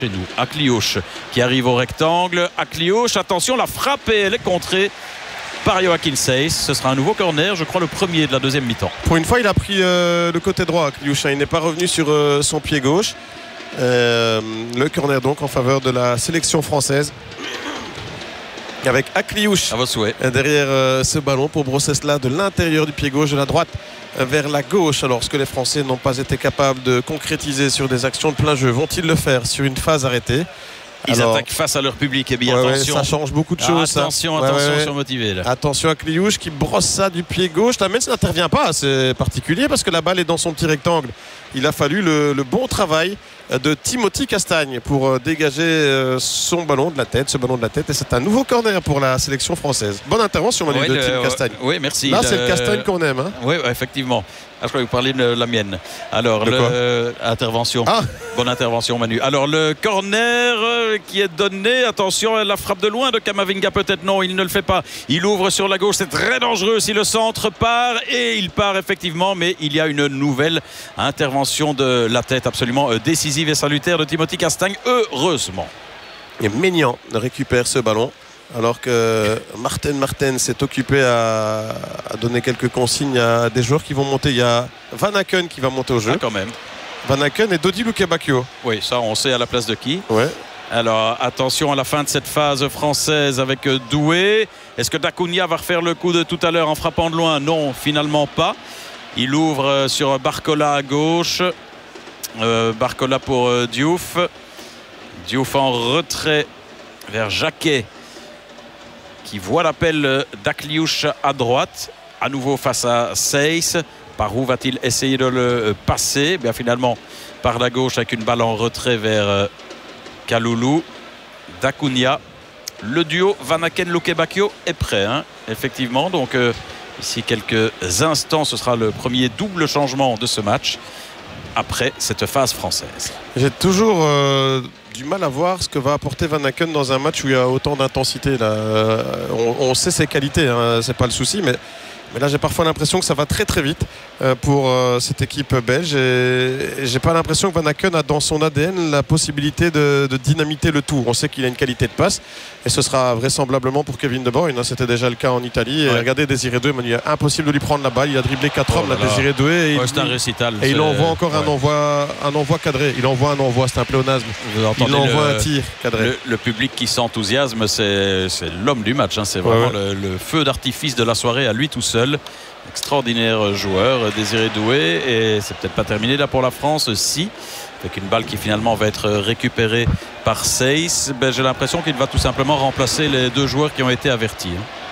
chez nous. Akliouche qui arrive au rectangle. Akliouche, attention, la frappe et elle est contrée par Joachim Seyss. Ce sera un nouveau corner, je crois le premier de la deuxième mi-temps. Pour une fois, il a pris le côté droit, Akliouche. Il n'est pas revenu sur son pied gauche. Le corner donc en faveur de la sélection française. Avec Akliouche à vos souhaits derrière ce ballon pour brosser cela de l'intérieur du pied gauche, de la droite vers la gauche. Alors, ce que les Français n'ont pas été capables de concrétiser sur des actions de plein jeu, vont-ils le faire sur une phase arrêtée? Ils attaquent face à leur public. Et bien attention, ça change beaucoup de choses. Attention, ils sont motivés là. Attention à Akliouche qui brosse ça du pied gauche. Lamens n'intervient pas, c'est particulier parce que la balle est dans son petit rectangle. Il a fallu le bon travail de Timothy Castagne pour dégager ce ballon de la tête. Et c'est un nouveau corner pour la sélection française. Bonne intervention, Manu, de Tim Castagne. Oui, merci. Là, c'est le Castagne qu'on aime. Hein. Oui, effectivement. Je crois que vous parlez de la mienne. Alors, intervention. Bonne intervention, Manu. Alors, le corner qui est donné. Attention, la frappe de loin de Camavinga, peut-être non, il ne le fait pas. Il ouvre sur la gauche, c'est très dangereux si le centre part. Et il part effectivement, mais il y a une nouvelle intervention de la tête absolument décisive et salutaire de Timothy Castagne, heureusement. Et Maignan récupère ce ballon. Alors que Martin s'est occupé à donner quelques consignes à des joueurs qui vont monter. Il y a Van Aken qui va monter au jeu. Quand même. Van Aken et Dodi Lukebakio. Oui, ça on sait à la place de qui. Ouais. Alors attention à la fin de cette phase française avec Doué. Est-ce que Dacunia va refaire le coup de tout à l'heure en frappant de loin? Non, finalement pas. Il ouvre sur Barcola à gauche. Barcola pour Diouf. Diouf en retrait vers Jacquet, qui voit l'appel d'Akliouche à droite, à nouveau face à Seyss. Par où va-t-il essayer de le passer? Bien finalement par la gauche avec une balle en retrait vers Kaloulou. Dacunia. Le duo Van Aken-Lukebakio est prêt, hein, effectivement. Donc ici quelques instants, ce sera le premier double changement de ce match après cette phase française. J'ai toujours du mal à voir ce que va apporter Van Aken dans un match où il y a autant d'intensité. On sait ses qualités, hein, c'est pas le souci, mais là j'ai parfois l'impression que ça va très très vite pour cette équipe belge, et j'ai pas l'impression que Van Aken a dans son ADN la possibilité de dynamiter le tout. On sait qu'il a une qualité de passe et ce sera vraisemblablement pour Kevin De Bruyne, hein, c'était déjà le cas en Italie. Et regardez Désiré Doué, il est impossible de lui prendre la balle, il a dribblé 4 hommes, Désiré Doué, c'est un récital, et il envoie encore un envoi cadré. Il envoie un envoi, c'est un pléonasme. Il envoie un tir cadré. Le public qui s'enthousiasme, c'est l'homme du match, hein. C'est vraiment le feu d'artifice de la soirée à lui tout seul. Extraordinaire joueur, Désiré Doué, et c'est peut-être pas terminé là pour la France, avec une balle qui finalement va être récupérée par Seyss. J'ai l'impression qu'il va tout simplement remplacer les deux joueurs qui ont été avertis.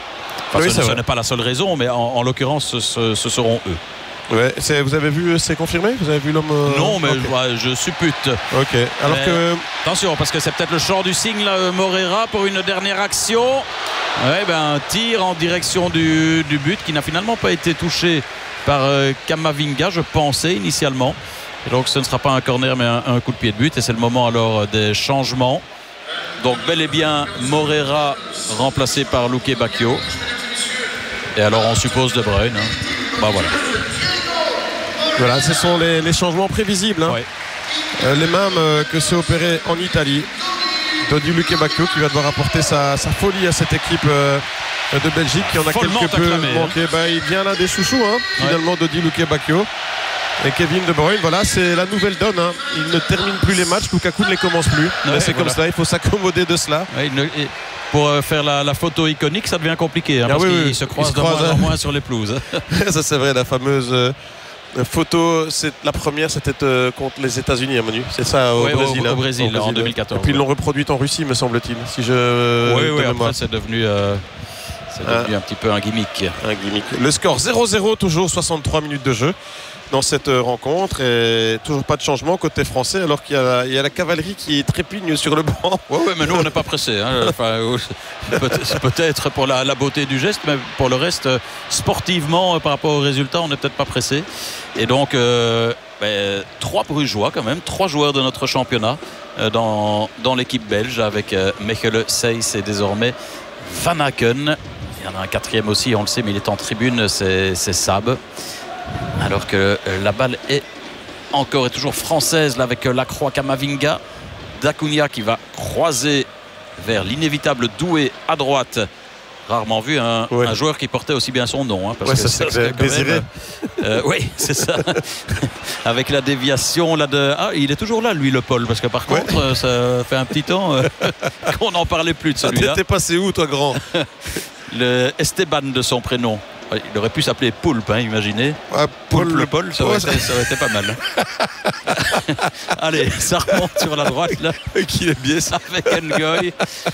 Ce n'est pas la seule raison, mais en l'occurrence ce seront eux. Ouais, vous avez vu, c'est confirmé? Vous avez vu l'homme Non, mais je suppute. Ok. Alors attention, parce que c'est peut-être le chant du signe là, Moreira pour une dernière action. Un tir en direction du but qui n'a finalement pas été touché par Camavinga, je pensais initialement. Et donc ce ne sera pas un corner mais un coup de pied de but. Et c'est le moment alors des changements. Donc bel et bien Moreira remplacé par Lukebakio. Et alors on suppose De Bruyne. Hein. Voilà, ce sont les changements prévisibles, hein. Les mêmes que ceux opérés en Italie. Dodi Lukebakio qui va devoir apporter sa folie à cette équipe de Belgique qui en a quelque peu manqué. Il vient là des chouchous, hein, finalement, Dodi Lukebakio. Et Kevin De Bruyne, voilà, c'est la nouvelle donne, hein. Il ne termine plus les matchs, Lukaku ne les commence plus. C'est comme cela, il faut s'accommoder de cela. Pour faire la photo iconique, ça devient compliqué, hein, parce qu'ils se croisent de moins en moins sur les pelouses. Ça c'est vrai, la fameuse photo, la première c'était contre les États-Unis, à Manu. C'est ça au Brésil. Au Brésil, en 2014. Et puis ils l'ont reproduite en Russie, me semble-t-il. Après c'est devenu un petit peu un gimmick. Le score 0-0, toujours 63 minutes de jeu dans cette rencontre, et toujours pas de changement côté français, alors qu'il y a la cavalerie qui trépigne sur le banc. Mais nous on n'est pas pressés, hein. Peut-être pour la beauté du geste, mais pour le reste sportivement par rapport au résultat on n'est peut-être pas pressés. Et donc 3 Brugeois quand même, 3 joueurs de notre championnat dans l'équipe belge, avec Mechelen, Seyss et désormais Van Aken. Il y en a un 4e aussi, on le sait, mais il est en tribune, c'est Sab. Alors que la balle est encore et toujours française là, avec Lacroix, Camavinga. d'Acuna qui va croiser vers l'inévitable Doué à droite. Rarement vu un joueur qui portait aussi bien son nom. Parce que c'est Désiré. Oui, c'est ça. Avec la déviation là de... Ah, il est toujours là, lui, le Paul. Parce que par contre, ça fait un petit temps qu'on n'en parlait plus de celui-là. T'étais passé où, toi, grand? Le Esteban de son prénom. Il aurait pu s'appeler Poulpe, imaginez. Poulpe le Paul, ça aurait été pas mal. Allez, ça remonte sur la droite là. Qui est bien ça avec Ngoy.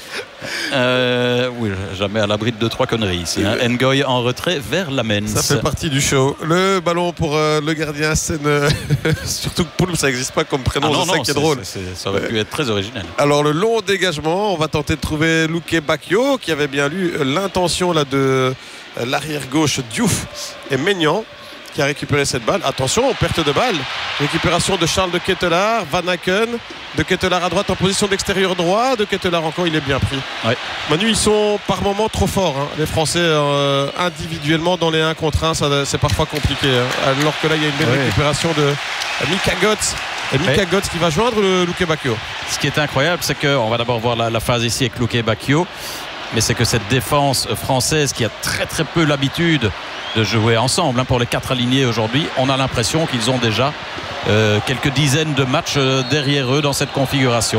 Oui, jamais à l'abri de 2-3 conneries ici. Ngoy en retrait vers Lamens. Ça fait partie du show. Le ballon pour le gardien, c'est surtout que Poulpe, ça n'existe pas comme prénom. C'est ça qui est drôle. Ça aurait pu être très original. Alors le long dégagement, on va tenter de trouver Luque Bacchio qui avait bien lu l'intention là de l'arrière gauche Diouf et Maignan qui a récupéré cette balle. Attention, perte de balle. Récupération de Charles de Ketelaar, Van Aken, de Ketelaar à droite en position d'extérieur droit. De Ketelaar encore, il est bien pris. Ouais. Manu, ils sont par moments trop forts. Les Français individuellement dans les 1 contre 1, c'est parfois compliqué. Alors que là, il y a une belle récupération de Mika Götze. Et Mika Götze qui va joindre le Luque Bacchio. Ce qui est incroyable, c'est qu'on va d'abord voir la phase ici avec Luque Bacchio. Mais c'est que cette défense française qui a très très peu l'habitude de jouer ensemble pour les 4 alignés aujourd'hui, on a l'impression qu'ils ont déjà quelques dizaines de matchs derrière eux dans cette configuration.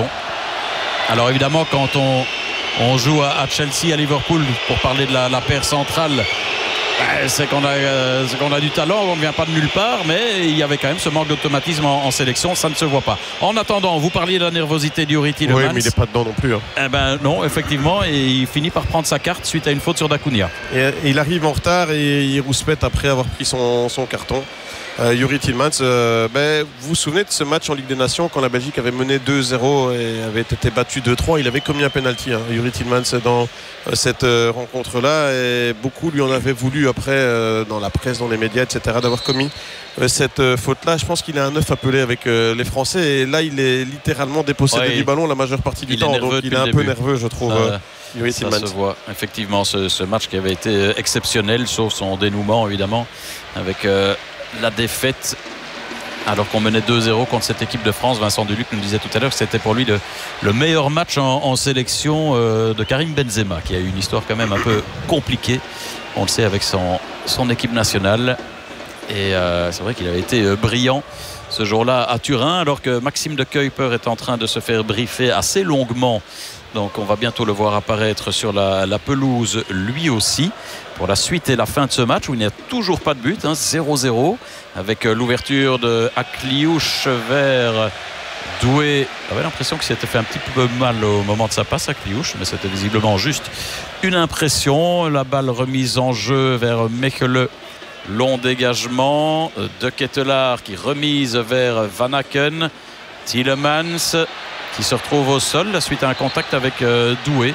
Alors évidemment, quand on joue à Chelsea, à Liverpool, pour parler de la paire centrale, c'est qu'on a du talent, on ne vient pas de nulle part, mais il y avait quand même ce manque d'automatisme en sélection, ça ne se voit pas. En attendant, vous parliez de la nervosité d'Juri Tielemans. Oui, mais il n'est pas dedans non plus. Eh ben non, effectivement, et il finit par prendre sa carte suite à une faute sur D'Acuna. Et il arrive en retard et il rouspète après avoir pris son carton. Juri Tielemans, vous vous souvenez de ce match en Ligue des Nations quand la Belgique avait mené 2-0 et avait été battue 2-3? Il avait commis un penalty, Juri Tielemans, dans cette rencontre-là, et beaucoup lui en avaient voulu après dans la presse, dans les médias, etc., d'avoir commis cette faute-là. Je pense qu'il a un œuf appelé avec les Français, et là il est littéralement dépossédé du ballon la majeure partie du temps, donc il est un peu nerveux, je trouve. Ça se voit effectivement, ce match qui avait été exceptionnel, sauf son dénouement évidemment, avec la défaite alors qu'on menait 2-0 contre cette équipe de France. Vincent Duluc nous disait tout à l'heure que c'était pour lui le meilleur match en sélection de Karim Benzema, qui a eu une histoire quand même un peu compliquée, on le sait, avec son équipe nationale, et c'est vrai qu'il avait été brillant ce jour-là à Turin, alors que Maxime de Kuyper est en train de se faire briefer assez longuement. Donc on va bientôt le voir apparaître sur la pelouse lui aussi pour la suite et la fin de ce match où il n'y a toujours pas de but, 0-0, avec l'ouverture de Akliouche vers Doué. J'avais l'impression qu'il s'était fait un petit peu mal au moment de sa passe, Akliouche, mais c'était visiblement juste une impression. La balle remise en jeu vers Mechelen. Long dégagement de Ketelaar qui remise vers Van Aken. Tielemans qui se retrouve au sol suite à un contact avec Doué.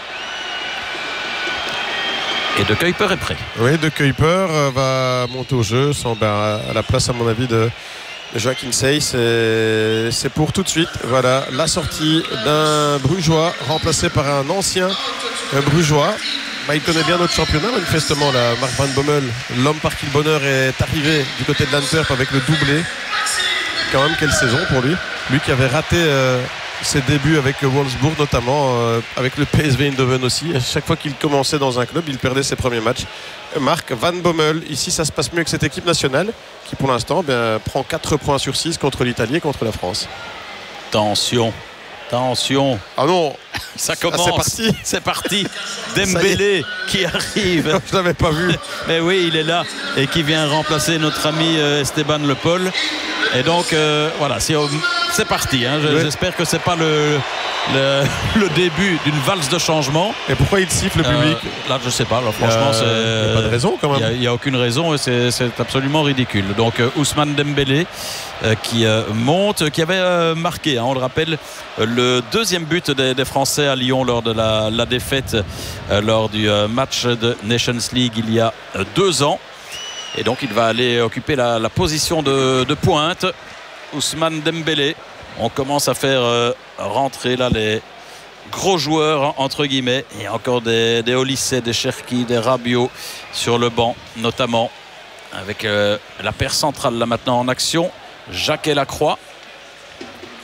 Et De Kuyper est prêt. Oui, De Kuyper va monter au jeu à la place, à mon avis, de Joachim Sey. C'est pour tout de suite. Voilà, la sortie d'un Brugeois remplacé par un ancien Brugeois. Il connaît bien notre championnat, manifestement, là. Mark Van Bommel, l'homme par qui le bonheur est arrivé du côté de l'Antwerp avec le doublé. Quand même, quelle saison pour lui. Lui qui avait raté ses débuts avec Wolfsburg, notamment avec le PSV Eindhoven aussi. À chaque fois qu'il commençait dans un club, il perdait ses premiers matchs. Mark Van Bommel, ici ça se passe mieux avec cette équipe nationale qui pour l'instant prend 4 points sur 6 contre l'Italie et contre la France. Attention. Ah non, ça commence. C'est parti. Dembélé qui arrive. Je l'avais pas vu. Mais oui, il est là et qui vient remplacer notre ami Esteban Le Paul. Et donc voilà, c'est parti. J'espère que c'est pas le début d'une valse de changement. Et pourquoi il siffle le public? Là, je sais pas. Là, franchement, il n'y a pas de raison quand même. Il n'y a aucune raison et c'est absolument ridicule. Donc Ousmane Dembélé qui monte, qui avait marqué, on le rappelle, le deuxième but des Français à Lyon lors de la défaite lors du match de Nations League il y a 2 ans. Et donc il va aller occuper la position de pointe. Ousmane Dembélé. On commence à faire rentrer là les gros joueurs entre guillemets. Il y a encore des Olysée, des Cherki, des Rabiot sur le banc notamment. Avec la paire centrale là maintenant en action. Jacques Lacroix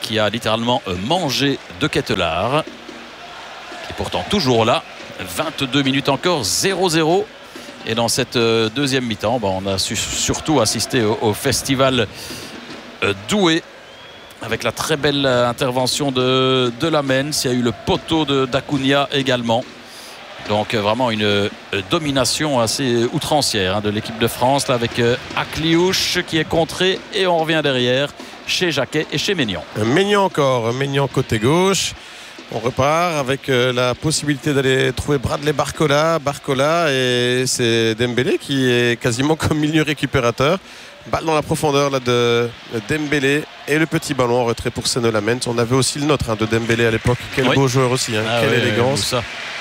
qui a littéralement mangé de Ketelaar, qui est pourtant toujours là. 22 minutes encore, 0-0. Et dans cette deuxième mi-temps, on a surtout assisté au festival Douai, avec la très belle intervention de Lamens. Il y a eu le poteau d'Acuna également. Donc vraiment une domination assez outrancière de l'équipe de France, là, avec Akliouche qui est contré, et on revient derrière chez Jacquet et chez Maignan. Maignan encore, Maignan côté gauche. On repart avec la possibilité d'aller trouver Bradley Barcola, et c'est Dembélé qui est quasiment comme milieu récupérateur. Balle dans la profondeur là, de Dembélé, et le petit ballon en retrait pour Seno Lamens. On avait aussi le nôtre de Dembélé à l'époque. Quel beau joueur aussi, quelle élégance.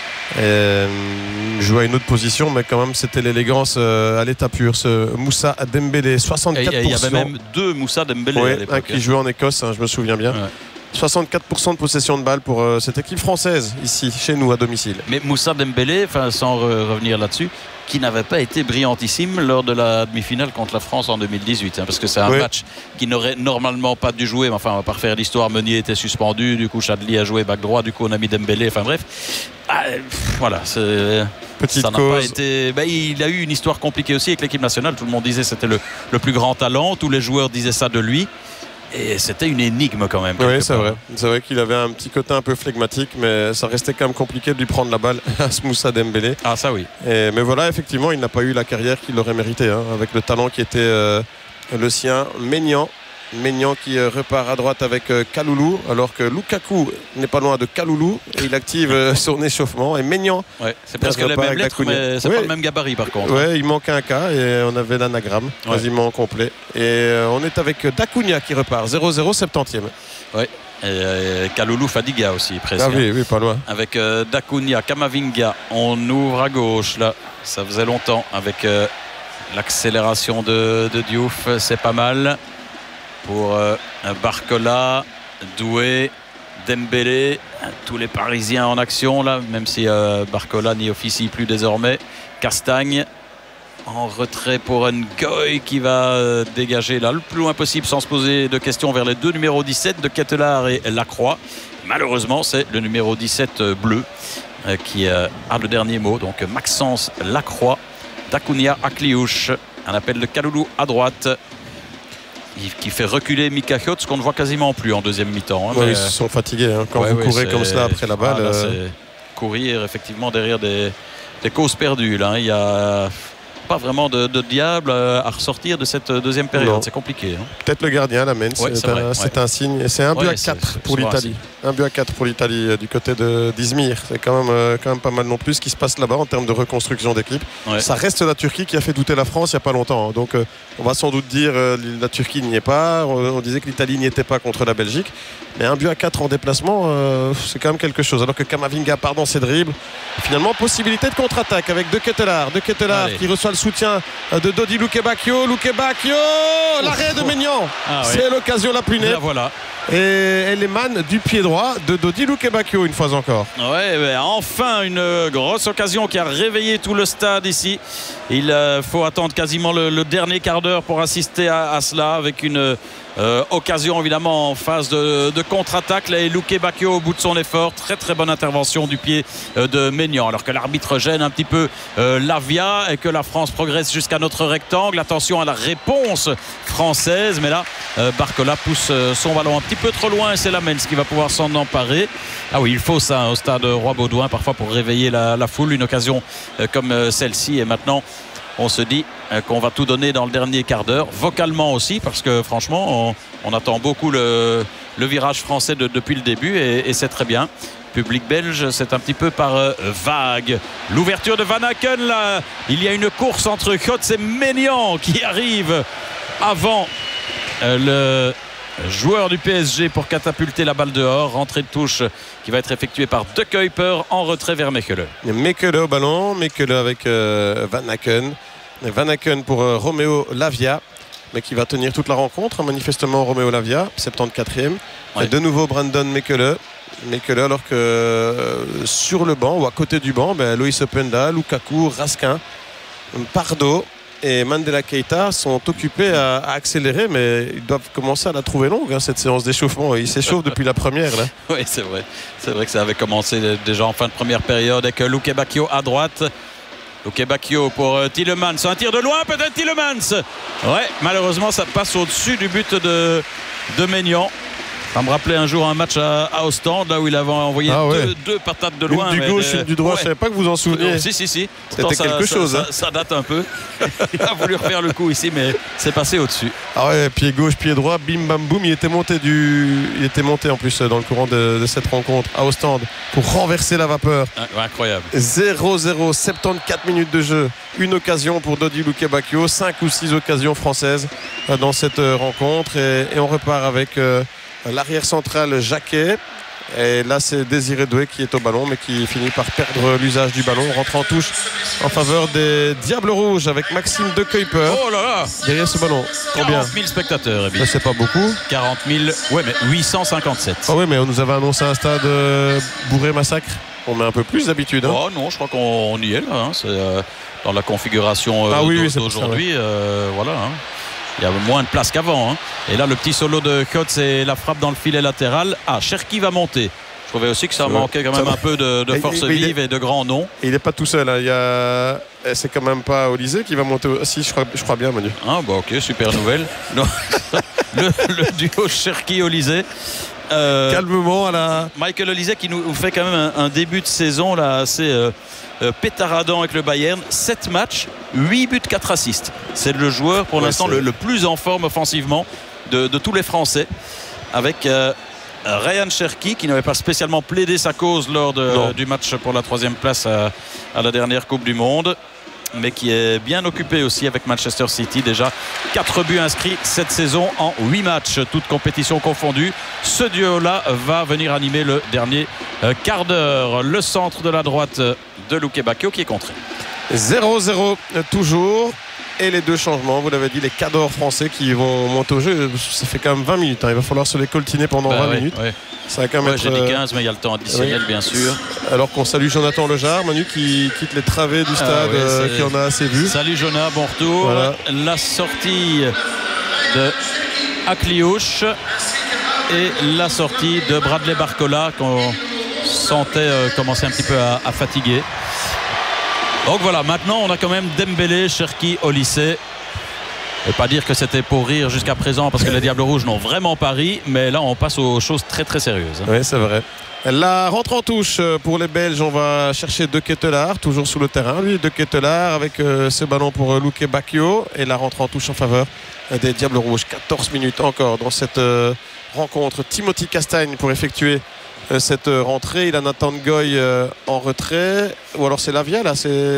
Jouait à une autre position, mais quand même c'était l'élégance à l'état pur, ce Moussa Dembélé. 64%. Il y avait même deux Moussa Dembélé à l'époque. Un qui jouait en Écosse, je me souviens bien. 64% de possession de balle pour cette équipe française ici, chez nous, à domicile. Mais Moussa Dembélé, sans revenir là-dessus, qui n'avait pas été brillantissime lors de la demi-finale contre la France en 2018, parce que c'est un match qui n'aurait normalement pas dû jouer, mais enfin on va pas refaire l'histoire. Meunier était suspendu, du coup Chadli a joué back droit, du coup on a mis Dembélé, enfin bref, voilà, ça n'a pas été. Il a eu une histoire compliquée aussi avec l'équipe nationale. Tout le monde disait que c'était le plus grand talent, tous les joueurs disaient ça de lui. Et c'était une énigme quand même. Oui, c'est vrai. C'est vrai qu'il avait un petit côté un peu flegmatique, mais ça restait quand même compliqué de lui prendre la balle à ce Moussa Dembélé. Ah, ça oui. Mais voilà, effectivement, il n'a pas eu la carrière qu'il aurait mérité, avec le talent qui était le sien. Maignan qui repart à droite avec Kaloulou, alors que Lukaku n'est pas loin de Kaloulou, et il active son échauffement. Et Maignan, c'est presque la même lettre, mais c'est pas le même gabarit par contre. Oui, il manque un cas et on avait l'anagramme quasiment complet. Et on est avec D'Acuna qui repart 0-0, 70e. Oui. Et Kaloulou Fadiga aussi presque. Ah oui, pas loin. Avec D'Acuna, Kamavinga, on ouvre à gauche là. Ça faisait longtemps avec l'accélération de Diouf, c'est pas mal. Pour Barcola, Doué, Dembélé, tous les Parisiens en action là, même si Barcola n'y officie plus désormais. Castagne en retrait pour Ngoy qui va dégager là le plus loin possible sans se poser de questions vers les deux numéros 17 de Ketelaar et Lacroix. Malheureusement, c'est le numéro 17 bleu qui a le dernier mot. Donc Maxence Lacroix, D'Acuna, Akliouche, un appel de Kaloulou à droite, qui fait reculer Mika Hiotz, qu'on ne voit quasiment plus en deuxième mi-temps. Ils sont fatigués. Quand vous courez comme cela après la balle. C'est courir effectivement derrière des causes perdues. Là. Il n'y a pas vraiment de diable à ressortir de cette deuxième période. C'est compliqué. Peut-être le gardien, Lamens. C'est un signe. C'est un but à 4 pour l'Italie. Un but à 4 pour l'Italie du côté d'Izmir. C'est quand même pas mal non plus ce qui se passe là-bas en termes de reconstruction d'équipe. Ça reste la Turquie qui a fait douter la France il n'y a pas longtemps. Donc on va sans doute dire la Turquie n'y est pas. On disait que l'Italie n'y était pas contre la Belgique. Mais un but à 4 en déplacement, c'est quand même quelque chose. Alors que Kamavinga part dans ses dribbles. Finalement, possibilité de contre-attaque avec De Ketelaar. De Ketelaar qui reçoit le soutien de Dodi Lukebakio. L'arrêt de Maignan. C'est l'occasion la plus nette. Voilà. Et elle émane du pied droit de Dodi Lukebakio une fois encore. Enfin une grosse occasion qui a réveillé tout le stade ici. Il faut attendre quasiment le dernier quart d'heure pour assister à cela, avec une occasion évidemment en phase de contre-attaque. Là, et Lukebakio au bout de son effort. Très très bonne intervention du pied de Maignan, alors que l'arbitre gêne un petit peu Lavia et que la France progresse jusqu'à notre rectangle. Attention à la réponse française, mais là Barcola pousse son ballon un petit peu trop loin et c'est Lamens qui va pouvoir s'en emparer. Ah oui, il faut ça au stade Roi-Baudouin parfois pour réveiller la foule. Une occasion comme celle-ci, et maintenant on se dit qu'on va tout donner dans le dernier quart d'heure, vocalement aussi, parce que franchement on attend beaucoup le virage français depuis le début, et c'est très bien. Public belge, c'est un petit peu par vague. L'ouverture de Van Aken, là, il y a une course entre Hiotz et Maignan qui arrive avant le joueur du PSG pour catapulter la balle dehors. Rentrée de touche qui va être effectuée par De Kuyper en retrait vers Mechelen. Mechelen au ballon, Mechelen avec Van Aken. Van Aken pour Romeo Lavia, mais qui va tenir toute la rencontre, manifestement. Romeo Lavia, 74e. Et de nouveau Brandon Mechelen, alors que sur le banc ou à côté du banc, Loïs Openda, Lukaku, Raskin, Pardo et Mandela Keita sont occupés à accélérer, mais ils doivent commencer à la trouver longue, hein, cette séance d'échauffement. Ils s'échauffent depuis la première. Là. Oui, c'est vrai. C'est vrai que ça avait commencé déjà en fin de première période avec Luque Bacchio à droite. Luque Bacchio pour Tielemans. Un tir de loin, peut-être Tielemans. Ouais, malheureusement, ça passe au-dessus du but de Maignan. Ça me rappelait un jour un match à Ostende, là où il avait envoyé deux patates de loin. Une du gauche, une du droit. Ouais. Je ne savais pas que vous en souveniez. Si. C'était quelque chose. Ça date un peu. Il a voulu refaire le coup ici, mais c'est passé au-dessus. Ah ouais, pied gauche, pied droit, bim bam boum. Il était monté en plus dans le courant de cette rencontre à Ostende pour renverser la vapeur. Ouais, incroyable. 0-0, 74 minutes de jeu. Une occasion pour Dodi Luque Bacchio. 5 ou 6 occasions françaises dans cette rencontre. Et on repart avec l'arrière central Jacquet. Et là c'est Désiré Doué qui est au ballon mais qui finit par perdre l'usage du ballon. Rentre en touche en faveur des Diables Rouges avec Maxime De Kuyper. Oh là là, derrière ce ballon. 40 000 spectateurs. Ça, c'est pas beaucoup. 40 000, ouais mais 857. Ah oui mais on nous avait annoncé un stade bourré massacre. On met un peu plus d'habitude. Hein. Oh non, je crois qu'on y est là. Hein. C'est dans la configuration d'aujourd'hui. Voilà. Hein. Il y a moins de place qu'avant. Hein. Et là, le petit solo de Kotz et la frappe dans le filet latéral. Ah, Cherki va monter. Je trouvais aussi que ça manquait quand même un peu de force vive et de grands noms. Et il n'est pas tout seul. Hein. C'est quand même pas Olysée qui va monter. Si, je crois bien, Manu. Ah, bah ok, super nouvelle. le duo Cherki-Olysée. Calmement à la. Michael Olysée qui nous fait quand même un début de saison là, assez pétaradant avec le Bayern. 7 matchs, 8 buts, 4 assists. C'est le joueur pour l'instant le plus en forme offensivement de tous les Français. Avec Ryan Cherki qui n'avait pas spécialement plaidé sa cause lors du match pour la 3e place à la dernière Coupe du Monde. Mais qui est bien occupé aussi avec Manchester City. Déjà 4 buts inscrits cette saison en 8 matchs, toutes compétitions confondues. Ce duo-là va venir animer le dernier quart d'heure. Le centre de la droite de Luque Bacchio qui est contré. 0-0 toujours. Et les deux changements, vous l'avez dit, les cadors français qui vont monter au jeu. Ça fait quand même 20 minutes. Hein. Il va falloir se les coltiner pendant 20 minutes. Ouais. Ça va quand même j'ai dit 15, mais il y a le temps additionnel, bien sûr. Alors qu'on salue Jonathan Lejar, Manu, qui quitte les travées du stade, qui en a assez vu. Salut Jonathan, bon retour. Voilà. La sortie de Akliouche et la sortie de Bradley Barcola qu'on sentait commencer un petit peu à fatiguer. Donc voilà, maintenant on a quand même Dembélé, Cherki, Olysée. Je ne vais pas dire que c'était pour rire jusqu'à présent parce que les Diables Rouges n'ont vraiment pas ri, mais là on passe aux choses très très sérieuses. Oui, c'est vrai. La rentre en touche pour les Belges, on va chercher De Ketelaar, toujours sous le terrain. Lui, De Ketelaar avec ce ballon pour Luque Bacchio et la rentre en touche en faveur des Diables Rouges. 14 minutes encore dans cette rencontre. Timothy Castagne pour effectuer cette rentrée. Il a Nathan Goy en retrait, ou alors c'est Lavia là,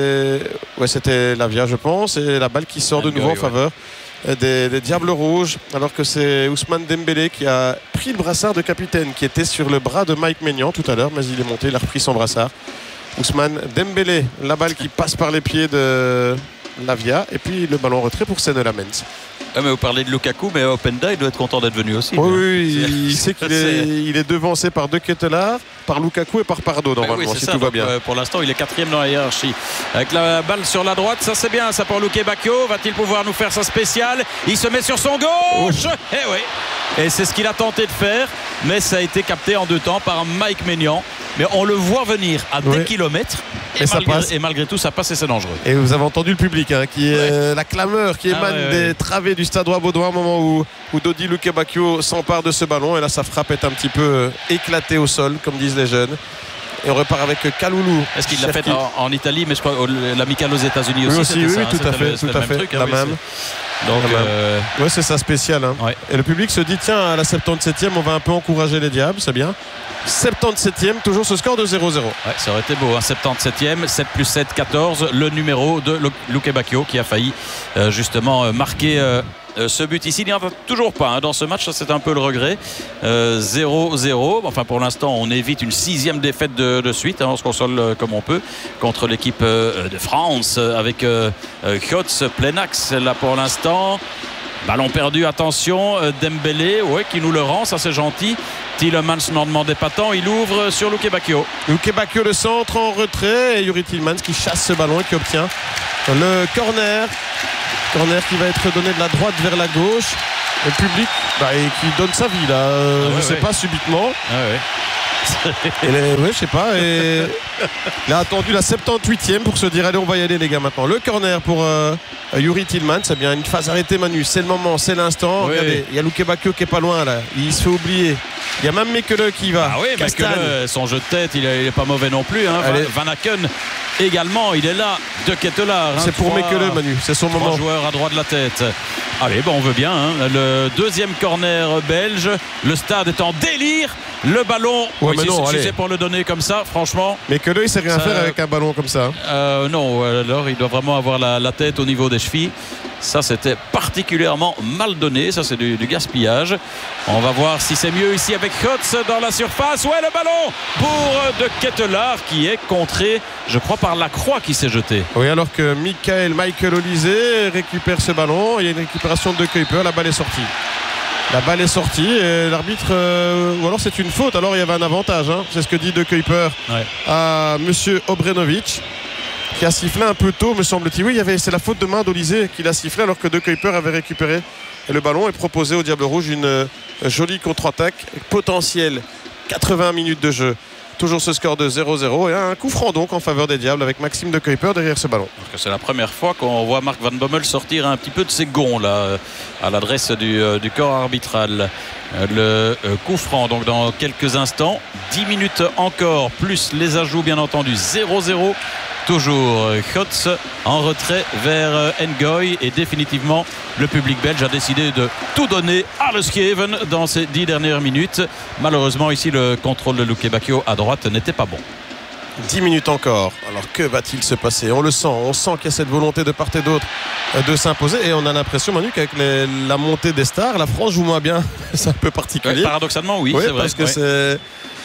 c'était Lavia je pense, et la balle qui sort de nouveau en faveur des Diables Rouges, alors que c'est Ousmane Dembélé qui a pris le brassard de capitaine qui était sur le bras de Mike Maignan tout à l'heure, mais il est monté, il a repris son brassard. Ousmane Dembélé, la balle qui passe par les pieds de Lavia, et puis le ballon en retrait pour Senne Lamens. Ah, mais vous parlez de Lukaku, mais Openda il doit être content d'être venu aussi. Oui, il sait qu'il est devancé par De Ketelaar, par Lukaku et par Pardo normalement, si tout va bien. Pour l'instant il est 4e dans la hiérarchie. Avec la balle sur la droite, ça c'est bien ça pour Luque Bacchio. Va-t-il pouvoir nous faire sa spéciale? Il se met sur son gauche. Et c'est ce qu'il a tenté de faire, mais ça a été capté en 2 temps par Mike Maignan. Mais on le voit venir à des kilomètres et malgré tout ça passe et c'est dangereux. Et vous avez entendu le public qui est la clameur qui émane des travées du Stade Roi-Baudouin au moment où Dodi Luque Bacchio s'empare de ce ballon, et là sa frappe est un petit peu éclatée au sol comme disent les jeunes. Et on repart avec Kaloulou. Est-ce qu'il l'a fait en Italie, mais je crois l'amicale aux États-Unis aussi, oui, tout à fait, truc, la même. Donc c'est ça spécial. Hein. Ouais. Et le public se dit tiens, à la 77e on va un peu encourager les Diables, c'est bien. 77e, toujours ce score de 0-0. Ouais, ça aurait été beau, hein. 77e, 7 plus 7, 14, le numéro de Luque Bacchio qui a failli justement marquer ce but ici. Il n'y en a toujours pas dans ce match, ça c'est un peu le regret. 0-0, enfin pour l'instant on évite une 6e défaite de suite, on se console comme on peut contre l'équipe de France avec Kotz, plein axe là pour l'instant. Ballon perdu, attention, Dembélé qui nous le rend, ça c'est gentil. Tielemans n'en demandait pas tant, il ouvre sur Luque Bacchio. Luque Bacchio le centre en retrait et Yuri Tielemans qui chasse ce ballon et qui obtient le corner Corner qui va être donné de la droite vers la gauche. Le public et qui donne sa vie là. Je sais pas, subitement. Je sais pas. Et il a attendu la 78e pour se dire allez, on va y aller les gars maintenant. Le corner pour Youri Tillmans. C'est bien une phase arrêtée, Manu. C'est le moment, c'est l'instant. Regardez, il y a Luke Bacchio qui est pas loin là. Il se fait oublier. Il y a même Mekele qui va. Ah oui, Mekele, son jeu de tête, il est pas mauvais non plus. Hein. Van Aken également, il est là. De Ketelaar. C'est pour Mekele, Manu. C'est son moment. 3 joueurs à droite de la tête. Allez, on veut bien. Hein. Le deuxième corner belge. Le stade est en délire. Le ballon, si c'est pour le donner comme ça, franchement. Mekele, il sait rien faire avec un ballon comme ça. Non, alors il doit vraiment avoir la tête au niveau des chevilles. Ça, c'était particulièrement mal donné. Ça, c'est du gaspillage. On va voir si c'est mieux ici avec Hotz dans la surface. Ouais, le ballon pour De Ketelaar qui est contré, je crois, par Lacroix qui s'est jeté. Oui, alors que Michael Olysée récupère ce ballon. Il y a une récupération de Kuiper. La balle est sortie. La balle est sortie et l'arbitre, ou alors c'est une faute, alors il y avait un avantage, hein. C'est ce que dit De Kuiper à monsieur Obrenovic, qui a sifflé un peu tôt, me semble-t-il. Oui, c'est la faute de main d'Olysée qu'il a sifflé alors que De Kuiper avait récupéré le ballon et proposé au Diable Rouge une jolie contre-attaque potentielle. 80 minutes de jeu. Toujours ce score de 0-0 et un coup franc donc en faveur des Diables avec Maxime De Kuiper derrière ce ballon. C'est la première fois qu'on voit Mark Van Bommel sortir un petit peu de ses gonds là, à l'adresse du corps arbitral. Le coup franc donc dans quelques instants. 10 minutes encore plus les ajouts bien entendu. 0-0. Toujours Hotz en retrait vers Ngoy et définitivement le public belge a décidé de tout donner à le Skjeven dans ces 10 dernières minutes. Malheureusement ici le contrôle de Luke Bacchio à droite n'était pas bon. 10 minutes encore. Alors que va-t-il se passer? On le sent, qu'il y a cette volonté de part et d'autre de s'imposer et on a l'impression, Manu, qu'avec la montée des stars, la France joue moins bien. C'est un peu particulier. Paradoxalement oui, c'est vrai. Parce que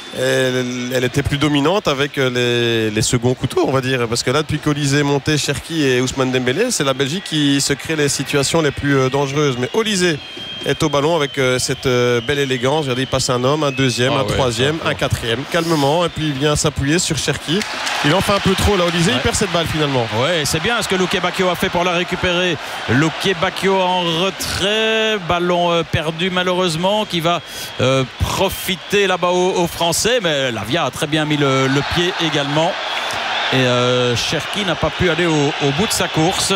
elle était plus dominante avec les seconds couteaux, on va dire, parce que là depuis qu'Olysée est monté, Cherki et Ousmane Dembélé, c'est la Belgique qui se crée les situations les plus dangereuses. Mais Olysée est au ballon avec cette belle élégance. Regardez, il passe un homme, un deuxième, un troisième, un quatrième, calmement, et puis il vient s'appuyer sur Cherki. Il en fait un peu trop là, Olysée, il perd cette balle finalement. Ouais, c'est bien ce que Luke Bacchio a fait pour la récupérer. Luke Bacchio en retrait, ballon perdu malheureusement, qui va profiter là-bas aux Français, mais Lavia a très bien mis le pied également. Et Cherki n'a pas pu aller au bout de sa course.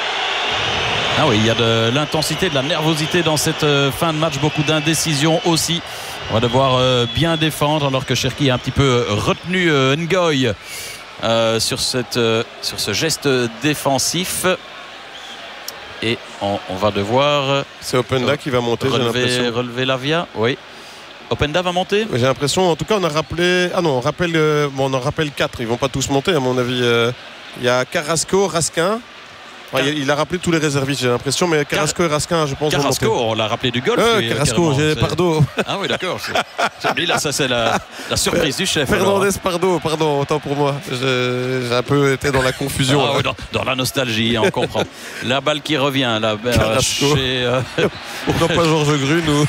Ah oui, il y a de l'intensité, de la nervosité dans cette fin de match, beaucoup d'indécision aussi. On va devoir bien défendre alors que Cherki a un petit peu retenu Ngoy sur ce geste défensif. Et on va devoir... C'est Openda qui va monter, j'ai l'impression. Relever Lavia, oui. Openda va monter. J'ai l'impression, en tout cas on a rappelé... Ah non, on en rappelle 4, ils vont pas tous monter à mon avis. Il y a Carrasco, Raskin. Il a rappelé tous les réservistes, j'ai l'impression, mais Carrasco et Raskin, je pense. Carrasco, on l'a rappelé du golf. Carrasco, j'ai Pardo. Ah oui, d'accord. Là, ça c'est la surprise du chef. Fernandez, pardon, autant pour moi. J'ai un peu été dans la confusion. Dans la nostalgie, on comprend. La balle qui revient là. Chez, pourquoi pas Georges Grune ou...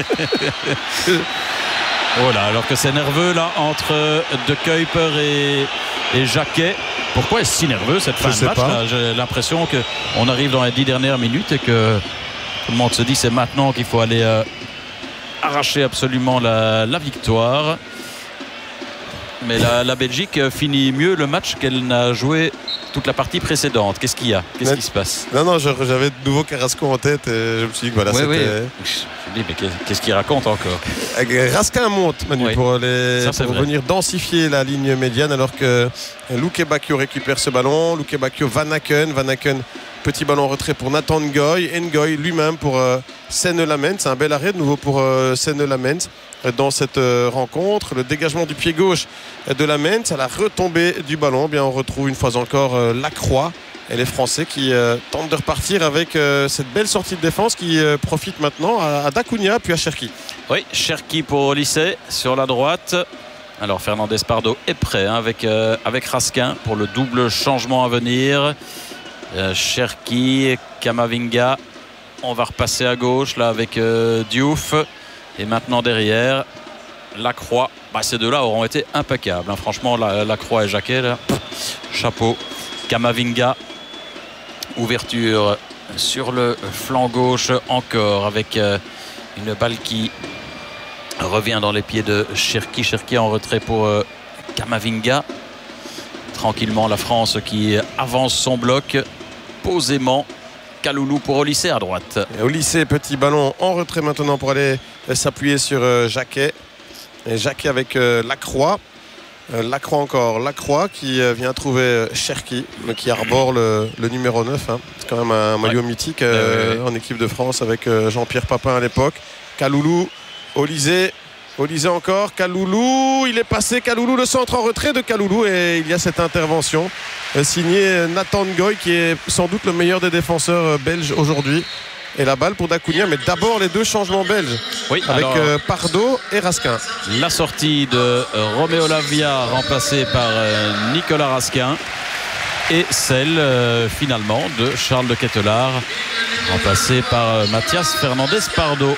Voilà, alors que c'est nerveux là entre De Kuiper et Jacquet. Pourquoi est-ce si nerveux cette fin de match là? J'ai l'impression qu'on arrive dans les 10 dernières minutes et que tout le monde se dit c'est maintenant qu'il faut aller arracher absolument la victoire. Mais la Belgique finit mieux le match qu'elle n'a joué toute la partie précédente. Qu'est-ce qu'il y a? Qu'est-ce qui se passe? Non, j'avais de nouveau Carrasco en tête et je me suis dit que voilà, c'était... Je me dis, mais qu'est-ce qu'il raconte encore? Raskin monte, Manu, pour venir densifier la ligne médiane alors que Luke Bacchio récupère ce ballon. Luke Bacchio, Van Aken, petit ballon en retrait pour Nathan Ngoy. Ngoy lui-même pour Senne Lamens. C'est un bel arrêt de nouveau pour Senne Lamens dans cette rencontre. Le dégagement du pied gauche de Lamens à la retombée du ballon. Bien, on retrouve une fois encore Lacroix et les Français qui tentent de repartir avec cette belle sortie de défense qui profite maintenant à Dacunia puis à Cherki. Oui, Cherki pour Olysée sur la droite. Alors Fernandez Pardo est prêt avec Raskin pour le double changement à venir. Cherki, Kamavinga. On va repasser à gauche là avec Diouf. Et maintenant derrière, Lacroix. Ces deux-là auront été impeccables. Franchement, Lacroix et Jacquet, là, chapeau. Kamavinga. Ouverture sur le flanc gauche encore avec une balle qui revient dans les pieds de Cherki. Cherki en retrait pour Kamavinga. Tranquillement la France qui avance son bloc posément. Kaloulou pour Olysée à droite. Olysée, petit ballon en retrait maintenant pour aller s'appuyer sur Jacquet. Et Jacquet avec Lacroix. Lacroix encore. Lacroix qui vient trouver Cherki, qui arbore le numéro 9. Hein. C'est quand même un maillot mythique en équipe de France avec Jean-Pierre Papin à l'époque. Kaloulou, Olysée. Olysée encore, Kaloulou, il est passé, Kaloulou, le centre en retrait de Kaloulou, et il y a cette intervention signée Nathan Ngoy, qui est sans doute le meilleur des défenseurs belges aujourd'hui. Et la balle pour Dacunia, mais d'abord les deux changements belges, avec Pardo et Raskin. La sortie de Roméo Lavia remplacé par Nicolas Raskin, et celle finalement de Charles de Ketelaar remplacé par Mathias Fernandez Pardo.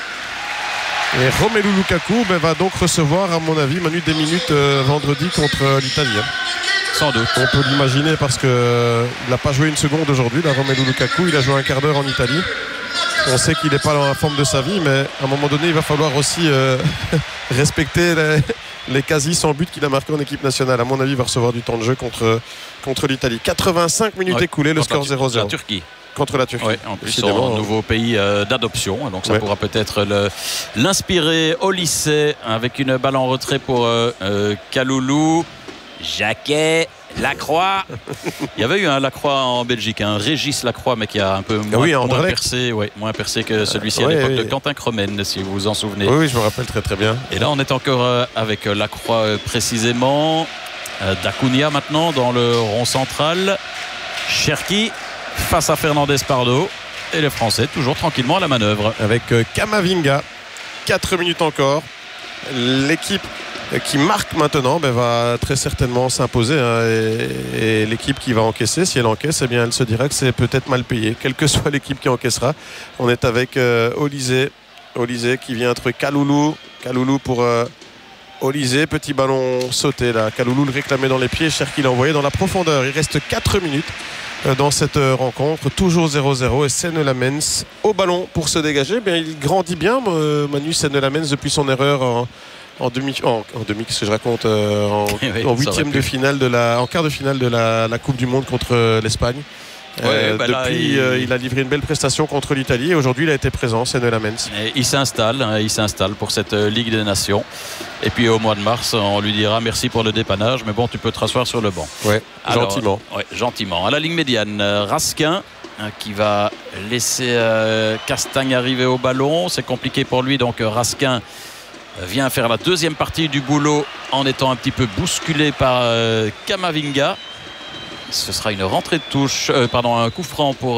Et Romelu Lukaku va donc recevoir, à mon avis, Manu, des minutes vendredi contre l'Italie. Sans doute. On peut l'imaginer parce qu'il n'a pas joué une seconde aujourd'hui, là, Romelu Lukaku. Il a joué un quart d'heure en Italie. On sait qu'il n'est pas dans la forme de sa vie, mais à un moment donné, il va falloir aussi respecter les quasi 100 buts qu'il a marqués en équipe nationale. À mon avis, il va recevoir du temps de jeu contre l'Italie. 85 minutes écoulées, le score 0-0. La Turquie. Contre la Turquie. Oui, en plus son nouveau pays d'adoption, donc ça pourra peut-être l'inspirer au lycée, avec une balle en retrait pour Kaloulou, Jacquet, Lacroix. Il y avait eu un Lacroix en Belgique, un Régis Lacroix, mais qui a un peu moins percé que celui-ci à l'époque de Quentin Cromen, si vous vous en souvenez. Oui, je me rappelle très très bien. Et là on est encore avec Lacroix précisément. Dacunia maintenant dans le rond central. Cherki face à Fernandez Pardo, et les Français toujours tranquillement à la manœuvre avec Kamavinga. 4 minutes encore. L'équipe qui marque maintenant va très certainement s'imposer, hein, et l'équipe qui va encaisser, si elle encaisse, eh bien elle se dira que c'est peut-être mal payé, quelle que soit l'équipe qui encaissera. On est avec Olysée qui vient trouver Kaloulou pour Olysée, petit ballon sauté là. Kaloulou le réclamait dans les pieds, Cherki l'a envoyé dans la profondeur. Il reste 4 minutes dans cette rencontre, toujours 0-0, et Senne-Lamens au ballon pour se dégager. Bien, il grandit bien, Manu, Senne-Lamens, depuis son erreur en demi, qu'est-ce que je raconte, en huitième de finale en quart de finale de la Coupe du Monde contre l'Espagne. Depuis, il a livré une belle prestation contre l'Italie, et aujourd'hui il a été présent, Senne-Lamens. Il s'installe pour cette Ligue des Nations, et puis au mois de mars on lui dira merci pour le dépannage, mais bon, tu peux te rasseoir sur le banc. Gentiment. À la ligne médiane, Raskin qui va laisser Castagne arriver au ballon. C'est compliqué pour lui, donc Raskin vient faire la deuxième partie du boulot en étant un petit peu bousculé par Kamavinga. Ce sera une rentrée de touche, un coup franc pour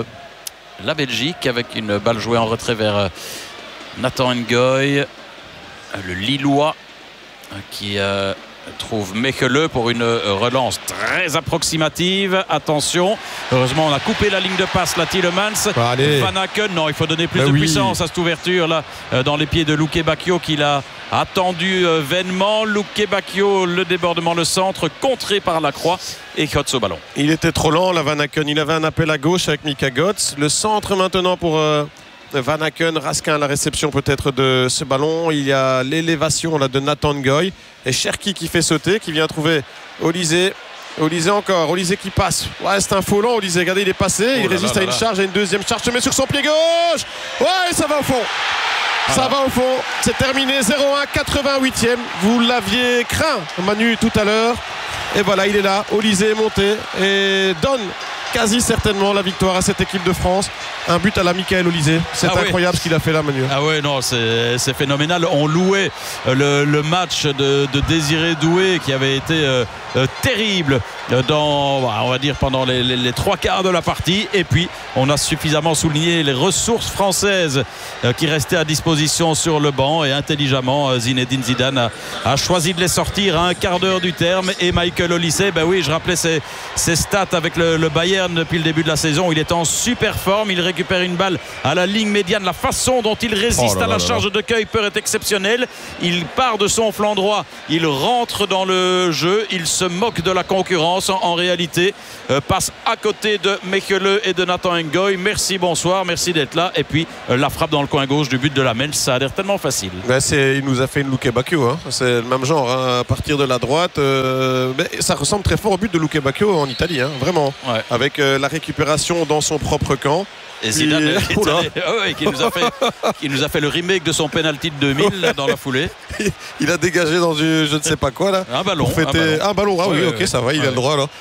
la Belgique, avec une balle jouée en retrait vers Nathan Ngoy, le Lillois, qui trouve Mechele pour une relance très approximative. Attention, heureusement on a coupé la ligne de passe là, Tielemans. Van Aken, non, il faut donner plus de puissance à cette ouverture là dans les pieds de Luque Bacchio, qui l'a attendu vainement. Luque Bacchio, le débordement, le centre contré par Lacroix, et Götze au ballon. Il était trop lent là, Van Aken. Il avait un appel à gauche avec Mika Götze. Le centre maintenant pour Van Aken. Raskin à la réception peut-être de ce ballon. Il y a l'élévation là de Nathan Ngoy, et Cherki qui fait sauter, qui vient trouver Olysée. Olysée encore, Olysée qui passe. Ouais, c'est un faux lent, Olysée. Regardez, il est passé, il résiste à une charge, à une deuxième charge, se met sur son pied gauche. Ouais, ça va au fond. Ça va au fond, c'est terminé, 0-1, 88e. Vous l'aviez craint, Manu, tout à l'heure. Et voilà, il est là, Olysée est monté et donne quasi certainement la victoire à cette équipe de France. Un but à la Michael Olysée. C'est incroyable ce qu'il a fait là, Manu. Ah ouais, non, c'est phénoménal. On louait le match de Désiré Doué, qui avait été terrible on va dire pendant les trois quarts de la partie, et puis on a suffisamment souligné les ressources françaises qui restaient à disposition sur le banc, et intelligemment Zinedine Zidane a choisi de les sortir à un quart d'heure du terme. Et Michael Olysée, je rappelais ses stats avec le Bayern Bayern depuis le début de la saison. Il est en super forme. Il récupère une balle à la ligne médiane. La façon dont il résiste à la charge de Kuiper est exceptionnelle. Il part de son flanc droit. Il rentre dans le jeu. Il se moque de la concurrence. En réalité, passe à côté de Mechele et de Nathan Ngoy. Merci, bonsoir. Merci d'être là. Et puis, la frappe dans le coin gauche du but de la Mens. Ça a l'air tellement facile. Il nous a fait une Luque Bacchio. Hein. C'est le même genre. Hein. À partir de la droite. Mais ça ressemble très fort au but de Luque Bacchio en Italie. Hein. Vraiment. Ouais. Avec la récupération dans son propre camp. Et Zidane qui nous a fait le remake de son penalty de 2000 là, dans la foulée. Il a dégagé dans je ne sais pas quoi là. Un ballon. Un ballon. Ah oui, ok, ça va, il a le droit là.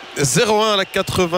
0-1 à la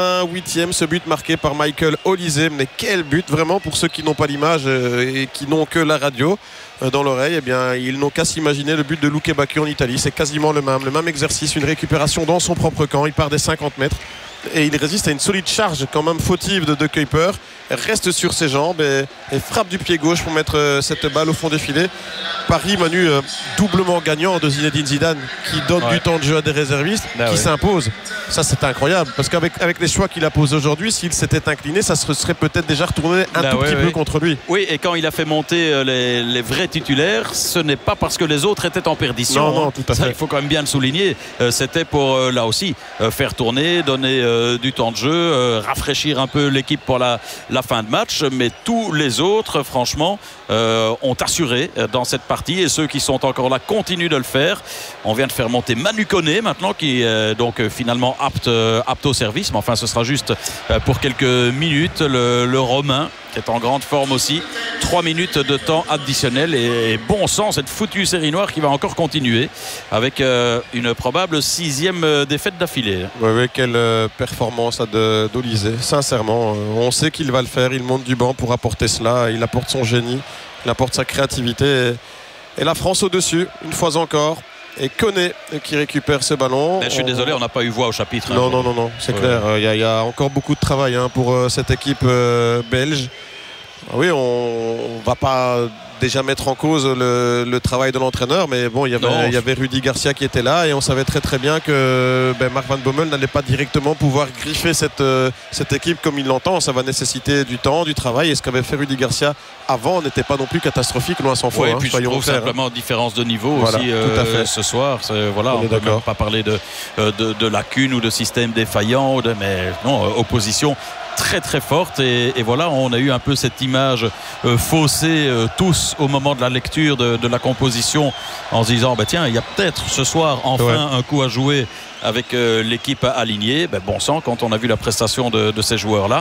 88e, ce but marqué par Michael Olise. Mais quel but vraiment pour ceux qui n'ont pas l'image et qui n'ont que la radio dans l'oreille. Eh bien, ils n'ont qu'à s'imaginer le but de Luque Bacchio en Italie. C'est quasiment le même exercice, une récupération dans son propre camp. Il part des 50 mètres. Et il résiste à une solide charge quand même fautive de Kuiper, reste sur ses jambes et frappe du pied gauche pour mettre cette balle au fond des filets. Paris, Manu, doublement gagnant de Zinedine Zidane qui donne du temps de jeu à des réservistes qui s'imposent. Ça c'est incroyable parce qu'avec les choix qu'il a posés aujourd'hui, s'il s'était incliné, ça se serait peut-être déjà retourné un tout petit peu contre lui. Oui, et quand il a fait monter les vrais titulaires, ce n'est pas parce que les autres étaient en perdition. Non, tout à fait. Il faut quand même bien le souligner. C'était pour là aussi faire tourner, donner du temps de jeu, rafraîchir un peu l'équipe pour la fin de match, mais tous les autres franchement ont assuré dans cette partie et ceux qui sont encore là continuent de le faire. On vient de faire monter Manu Koné maintenant qui est donc finalement apte au service, mais enfin ce sera juste pour quelques minutes. Le Romain qui est en grande forme aussi, 3 minutes de temps additionnel et bon sang cette foutue série noire qui va encore continuer avec une probable 6e défaite d'affilée. Oui, quelle performance d'Olise, sincèrement, on sait qu'il va le faire, il monte du banc pour apporter cela, il apporte son génie, il apporte sa créativité et la France au-dessus une fois encore. Et Koné qui récupère ce ballon. Je suis désolé, on n'a pas eu voix au chapitre. Non, c'est clair. Il y a encore beaucoup de travail pour cette équipe belge. Oui, on ne va pas déjà mettre en cause le travail de l'entraîneur, mais bon, il y avait Rudy Garcia qui était là et on savait très très bien que Mark Van Bommel n'allait pas directement pouvoir griffer cette équipe comme il l'entend. Ça va nécessiter du temps, du travail, et ce qu'avait fait Rudy Garcia avant n'était pas non plus catastrophique, loin s'en faut. Oui, puis je trouve simplement différence de niveau aussi tout à fait. ce soir. On ne peut même pas parler de lacunes ou de système défaillant, mais non, opposition très très forte et voilà, on a eu un peu cette image faussée tous au moment de la lecture de la composition en se disant tiens, il y a peut-être ce soir enfin un coup à jouer avec l'équipe alignée. Bon sang, quand on a vu la prestation de ces joueurs là,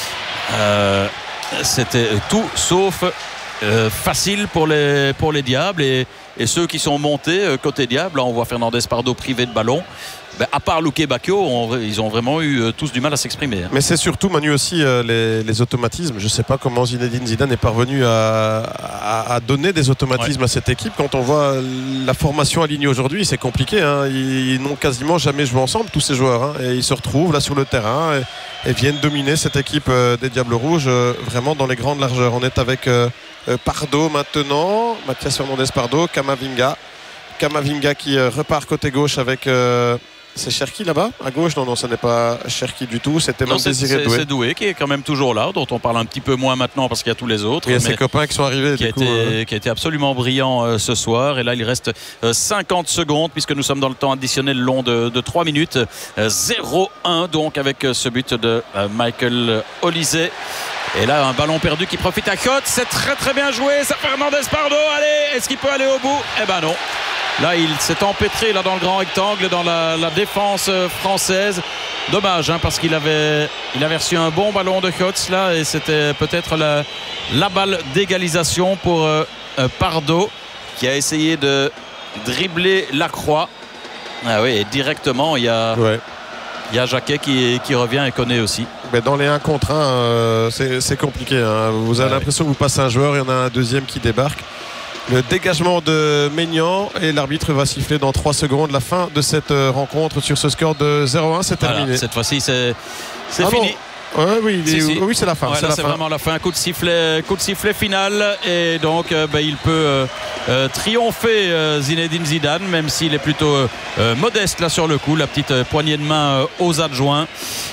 c'était tout sauf facile pour les Diables et ceux qui sont montés côté Diable. Là, on voit Fernandez Pardo privé de ballon. À part Luque Bacchio, ils ont vraiment eu tous du mal à s'exprimer. Mais c'est surtout, Manu, aussi les automatismes. Je ne sais pas comment Zinedine Zidane est parvenu à donner des automatismes à cette équipe. Quand on voit la formation alignée aujourd'hui, c'est compliqué. Ils n'ont quasiment jamais joué ensemble, tous ces joueurs. Et ils se retrouvent là sur le terrain et viennent dominer cette équipe des Diables Rouges vraiment dans les grandes largeurs. On est avec Pardo maintenant, Mathias Fernandez Pardo, Camavinga qui repart côté gauche avec... c'est Cherki là-bas à gauche? Non, ce n'est pas Cherki du tout. C'était même Désiré Doué. C'est Doué qui est quand même toujours là, dont on parle un petit peu moins maintenant parce qu'il y a tous les autres. Il y a ses copains qui sont arrivés. Qui a été absolument brillant ce soir. Et là, il reste 50 secondes puisque nous sommes dans le temps additionnel long de 3 minutes. 0-1 donc avec ce but de Michael Olise. Et là, un ballon perdu qui profite à Cotte. C'est très très bien joué. Ça, Fernandez Pardo. Allez, est-ce qu'il peut aller au bout? Non. Là, il s'est empêtré là, dans le grand rectangle, dans la défense française. Dommage, parce qu'il avait reçu un bon ballon de Kotz là, et c'était peut-être la balle d'égalisation pour Pardo, qui a essayé de dribbler Lacroix. Ah oui, et directement, il y a Jacquet qui revient et connaît aussi. Mais dans les 1 contre 1, c'est compliqué. Vous avez l'impression que vous passez un joueur, il y en a un deuxième qui débarque. Le dégagement de Maignan et l'arbitre va siffler dans 3 secondes la fin de cette rencontre sur ce score de 0-1. C'est terminé. Cette fois-ci, c'est fini. Oui, c'est la fin. C'est vraiment la fin. Coup de sifflet final. Et donc, il peut triompher Zinedine Zidane, même s'il est plutôt modeste là sur le coup. La petite poignée de main aux adjoints.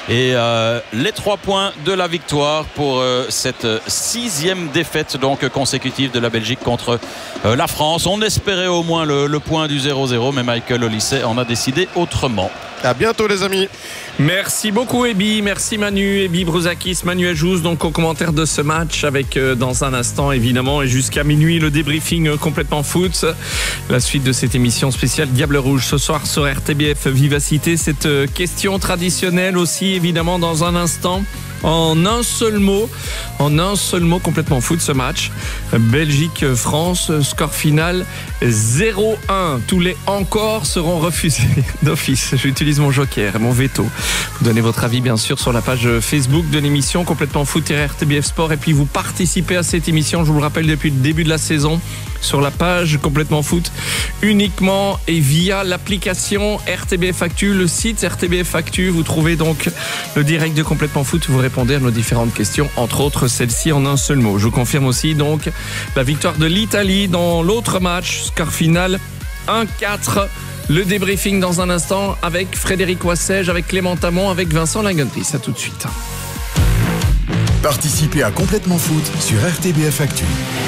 Et les 3 points de la victoire pour cette 6e défaite donc consécutive de la Belgique contre la France. On espérait au moins le point du 0-0, mais Michael Olysée en a décidé autrement. À bientôt les amis. Merci beaucoup Ebi, merci Manu, Ebi Brouzakis, Manu Ajouz, donc au commentaire de ce match avec dans un instant évidemment et jusqu'à minuit le débriefing complètement foot. La suite de cette émission spéciale Diable Rouge ce soir sur RTBF Vivacité. Cette question traditionnelle aussi évidemment dans un instant. En un seul mot complètement foot ce match. Belgique-France, score final 0-1. Tous les encore seront refusés d'office. J'utilise mon joker, mon veto. Vous donnez votre avis bien sûr sur la page Facebook de l'émission complètement foot RTBF Sport et puis vous participez à cette émission, je vous le rappelle depuis le début de la saison, sur la page complètement foot uniquement et via l'application RTBF Actu, le site RTBF Actu. Vous trouvez donc le direct de complètement foot, vous répondez à nos différentes questions, entre autres celle-ci en un seul mot. Je vous confirme aussi donc la victoire de l'Italie dans l'autre match, score final 1-4. Le débriefing dans un instant avec Frédéric Wassège, avec Clément Tamon, avec Vincent Lingendries. À tout de suite. Participez à Complètement Foot sur RTBF Actu.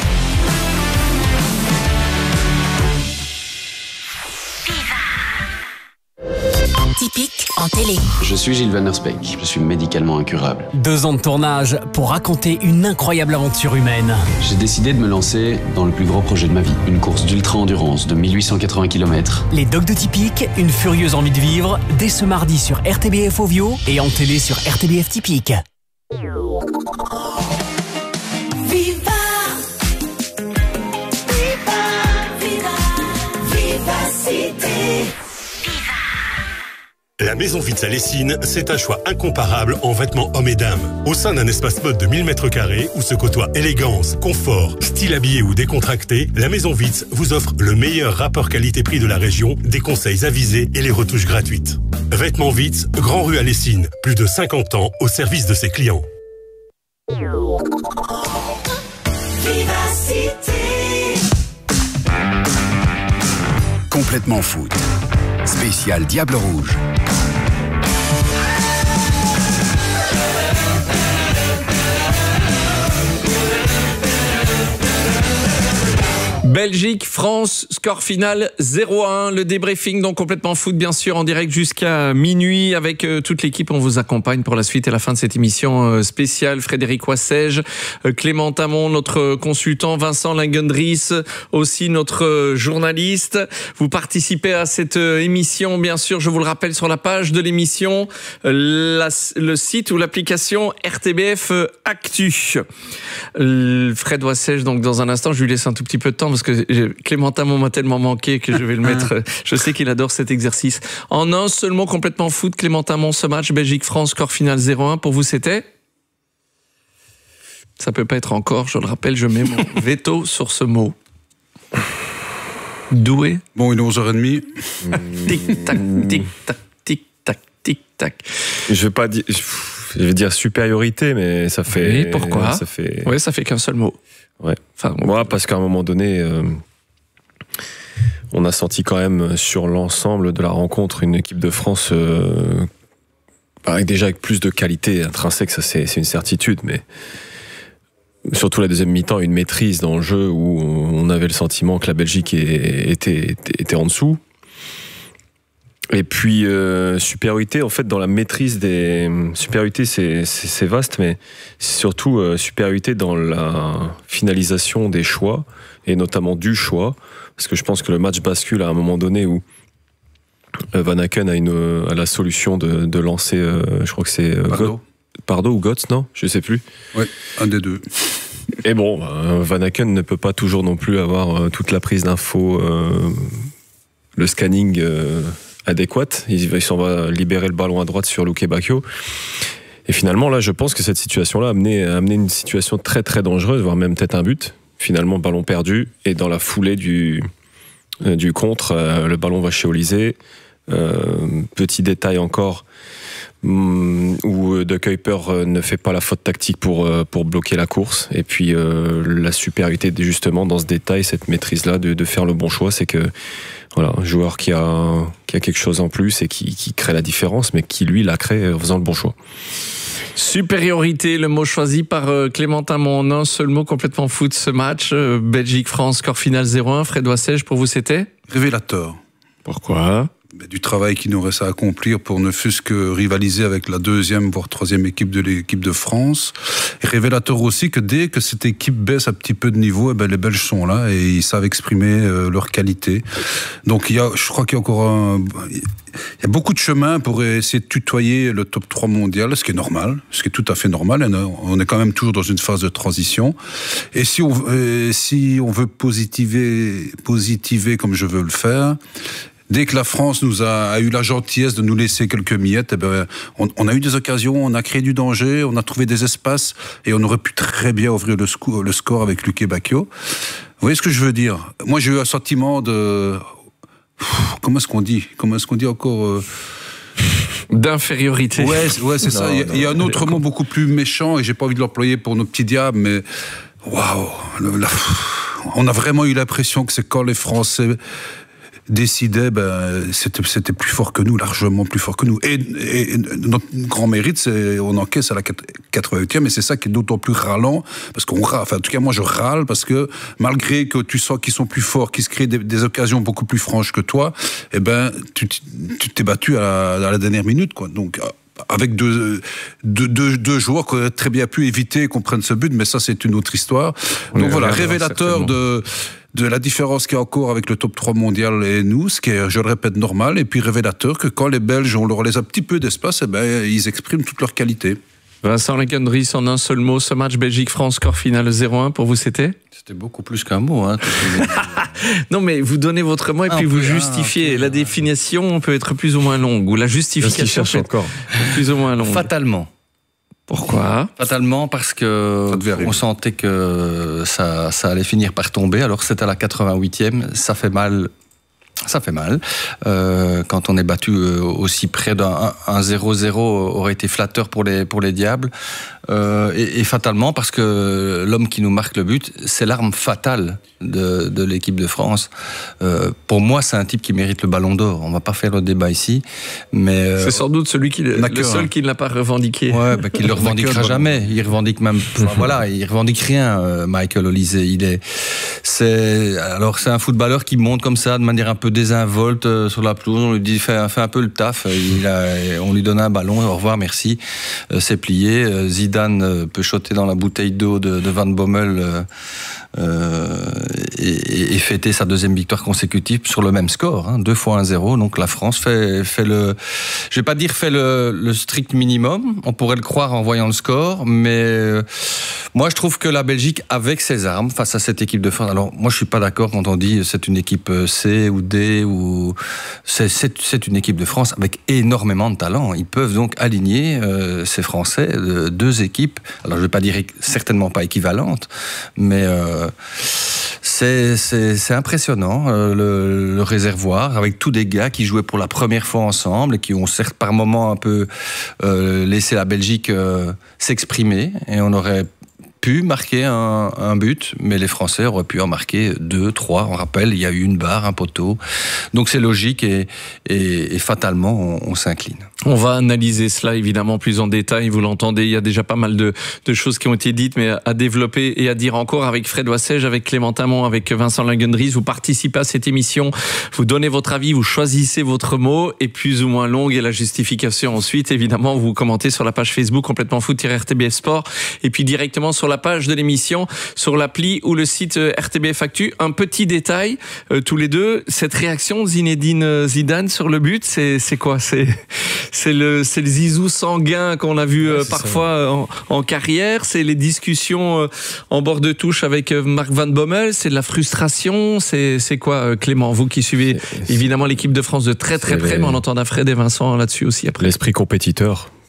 Typique en télé. Je suis Gilles Van der Speek, je suis médicalement incurable. 2 ans de tournage pour raconter une incroyable aventure humaine. J'ai décidé de me lancer dans le plus gros projet de ma vie, une course d'ultra-endurance de 1880 km. Les Dogs de Typique, une furieuse envie de vivre, dès ce mardi sur RTBF Ovio et en télé sur RTBF Typique. Viva, viva, viva, vivacité. La Maison Vitz à Lessines, c'est un choix incomparable en vêtements hommes et dames. Au sein d'un espace mode de 1000 m² où se côtoient élégance, confort, style habillé ou décontracté, la Maison Vitz vous offre le meilleur rapport qualité-prix de la région, des conseils avisés et les retouches gratuites. Vêtements Vitz, Grand Rue à Lessines, plus de 50 ans au service de ses clients. Vivacité. Complètement Foot. Spécial Diable Rouge. Belgique, France, score final 0-1. Le débriefing donc complètement foot bien sûr en direct jusqu'à minuit avec toute l'équipe. On vous accompagne pour la suite et la fin de cette émission spéciale. Frédéric Wassège, Clément Tamon, notre consultant, Vincent Lingendries, aussi notre journaliste. Vous participez à cette émission bien sûr, je vous le rappelle, sur la page de l'émission, le site ou l'application RTBF Actu. Fred Wassège donc dans un instant, je lui laisse un tout petit peu de temps parce que Clément Tamon m'a tellement manqué que je vais le mettre. Je sais qu'il adore cet exercice. En un seul mot complètement foot, Clément Tamon, ce match Belgique-France, score final 0-1. Pour vous, c'était ? Ça peut pas être encore, je le rappelle, je mets mon veto sur ce mot. Doué. Bon, il est 11h30. Tic-tac, tic-tac, tic-tac, tic-tac. Je vais dire supériorité, mais ça fait... Oui, pourquoi ? Oui, ça fait qu'un seul mot. Ouais. Enfin, moi, parce qu'à un moment donné, on a senti quand même sur l'ensemble de la rencontre une équipe de France avec plus de qualité intrinsèque, ça c'est une certitude, mais surtout la deuxième mi-temps, une maîtrise dans le jeu où on avait le sentiment que la Belgique était en dessous. Et puis supériorité en fait dans la maîtrise des supériorité c'est vaste, mais c'est surtout supériorité dans la finalisation des choix et notamment du choix, parce que je pense que le match bascule à un moment donné où Van Aken a la solution de lancer je crois que c'est Pardo ou Götze, non, je sais plus. Ouais, un des deux. Et bon, Van Aken ne peut pas toujours non plus avoir toute la prise d'infos, le scanning adéquate. Il s'en va libérer le ballon à droite sur Luke Bacchio. Et finalement, là, je pense que cette situation-là a amené une situation très très dangereuse, voire même peut-être un but. Finalement, ballon perdu. Et dans la foulée du contre, le ballon va chez Olysée. Petit détail encore, où De Kuyper ne fait pas la faute tactique pour bloquer la course. Et puis la supériorité justement dans ce détail, cette maîtrise-là de faire le bon choix, c'est que voilà, un joueur qui a quelque chose en plus et qui crée la différence, mais qui lui la crée en faisant le bon choix. Supériorité, le mot choisi par Clémentin Mon, en un seul mot, complètement foot ce match. Belgique-France, score final 0-1. Fred Wassège, pour vous c'était ? Révélateur. Pourquoi ? Du travail qui nous reste à accomplir pour ne fût-ce que rivaliser avec la deuxième voire troisième équipe de l'équipe de France. Et révélateur aussi que dès que cette équipe baisse un petit peu de niveau, les Belges sont là et ils savent exprimer leur qualité. Donc je crois qu'il y a encore il y a beaucoup de chemin pour essayer de tutoyer le top 3 mondial, ce qui est normal, ce qui est tout à fait normal. On est quand même toujours dans une phase de transition. Et si on veut positiver comme je veux le faire, dès que la France a eu la gentillesse de nous laisser quelques miettes, on a eu des occasions, on a créé du danger, on a trouvé des espaces et on aurait pu très bien ouvrir le score avec Luque Bacchio. Vous voyez ce que je veux dire ? Moi, j'ai eu un sentiment de... Comment est-ce qu'on dit encore d'infériorité. Ouais, c'est ça. Il y a un autre mot beaucoup plus méchant et j'ai pas envie de l'employer pour nos petits diables, mais waouh, on a vraiment eu l'impression que c'est quand les Français décidait, c'était plus fort que nous, largement plus fort que nous. Et notre grand mérite, c'est on encaisse à la 88e, et c'est ça qui est d'autant plus râlant, parce qu'on râle, enfin en tout cas moi je râle, parce que malgré que tu sens qu'ils sont plus forts, qu'ils se créent des occasions beaucoup plus franches que toi, tu t'es battu à la dernière minute, quoi. Donc avec deux joueurs qui auraient très bien pu éviter qu'on prenne ce but, mais ça c'est une autre histoire. Donc voilà, révélateur de la différence qu'il y a encore avec le top 3 mondial et nous, ce qui est, je le répète, normal, et puis révélateur que quand les Belges, on leur laisse un petit peu d'espace, ils expriment toute leur qualité. Vincent Lacandris, en un seul mot, ce match Belgique-France, score final 0-1, pour vous c'était ? C'était beaucoup plus qu'un mot. Hein, non, mais vous donnez votre mot et puis vous justifiez. La définition peut être plus ou moins longue, ou la justification peut être plus ou moins longue. Fatalement. Pourquoi ? Fatalement parce que on sentait que ça allait finir par tomber. Alors c'est à la 88e, ça fait mal. Ça fait mal. Quand on est battu aussi près d'un 0-0 aurait été flatteur pour les Diables. Et fatalement parce que l'homme qui nous marque le but, c'est l'arme fatale de l'équipe de France. Pour moi, c'est un type qui mérite le ballon d'or. On va pas faire le débat ici, mais c'est sans doute le seul qui ne l'a pas revendiqué. Ouais, qui le revendiquera jamais. Il revendique même, il revendique rien. Michael Olise, c'est un footballeur qui monte comme ça de manière un peu désinvolte sur la pelouse. On lui dit fais un peu le taf. On lui donne un ballon. Au revoir, merci. C'est plié. Zidane peut shotter dans la bouteille d'eau de Van Bommel et fêter sa deuxième victoire consécutive sur le même score, 2 fois 1-0. Donc la France fait le, je vais pas dire fait le strict minimum. On pourrait le croire en voyant le score, mais moi je trouve que la Belgique, avec ses armes face à cette équipe de France. Alors moi je suis pas d'accord quand on dit c'est une équipe C ou D ou c'est une équipe de France avec énormément de talent. Ils peuvent donc aligner ces Français, 2 équipes. Alors je vais pas dire certainement pas équivalentes, mais c'est impressionnant, le réservoir, avec tous des gars qui jouaient pour la première fois ensemble et qui ont certes par moments un peu laissé la Belgique s'exprimer, et on aurait pu marquer un but, mais les Français auraient pu en marquer 2, 3. On rappelle, il y a eu une barre, un poteau. Donc c'est logique et fatalement, on s'incline. On va analyser cela évidemment plus en détail. Vous l'entendez, il y a déjà pas mal de choses qui ont été dites, mais à développer et à dire encore avec Fred Wassège, avec Clémentin Mon, avec Vincent Lacandris. Vous participez à cette émission, vous donnez votre avis, vous choisissez votre mot, et plus ou moins longue, et la justification ensuite. Évidemment, vous commentez sur la page Facebook Complètement Foot-RTBF Sport, et puis directement sur la page de l'émission, sur l'appli ou le site RTBF Actu. Un petit détail, tous les deux, cette réaction de Zinedine Zidane sur le but, c'est quoi ? C'est le zizou sanguin qu'on a vu parfois en carrière, c'est les discussions en bord de touche avec Marc Van Bommel, c'est de la frustration, c'est quoi, Clément, vous qui suivez évidemment l'équipe de France de très très près, mais on entend Fred et Vincent là-dessus aussi après. L'esprit compétiteur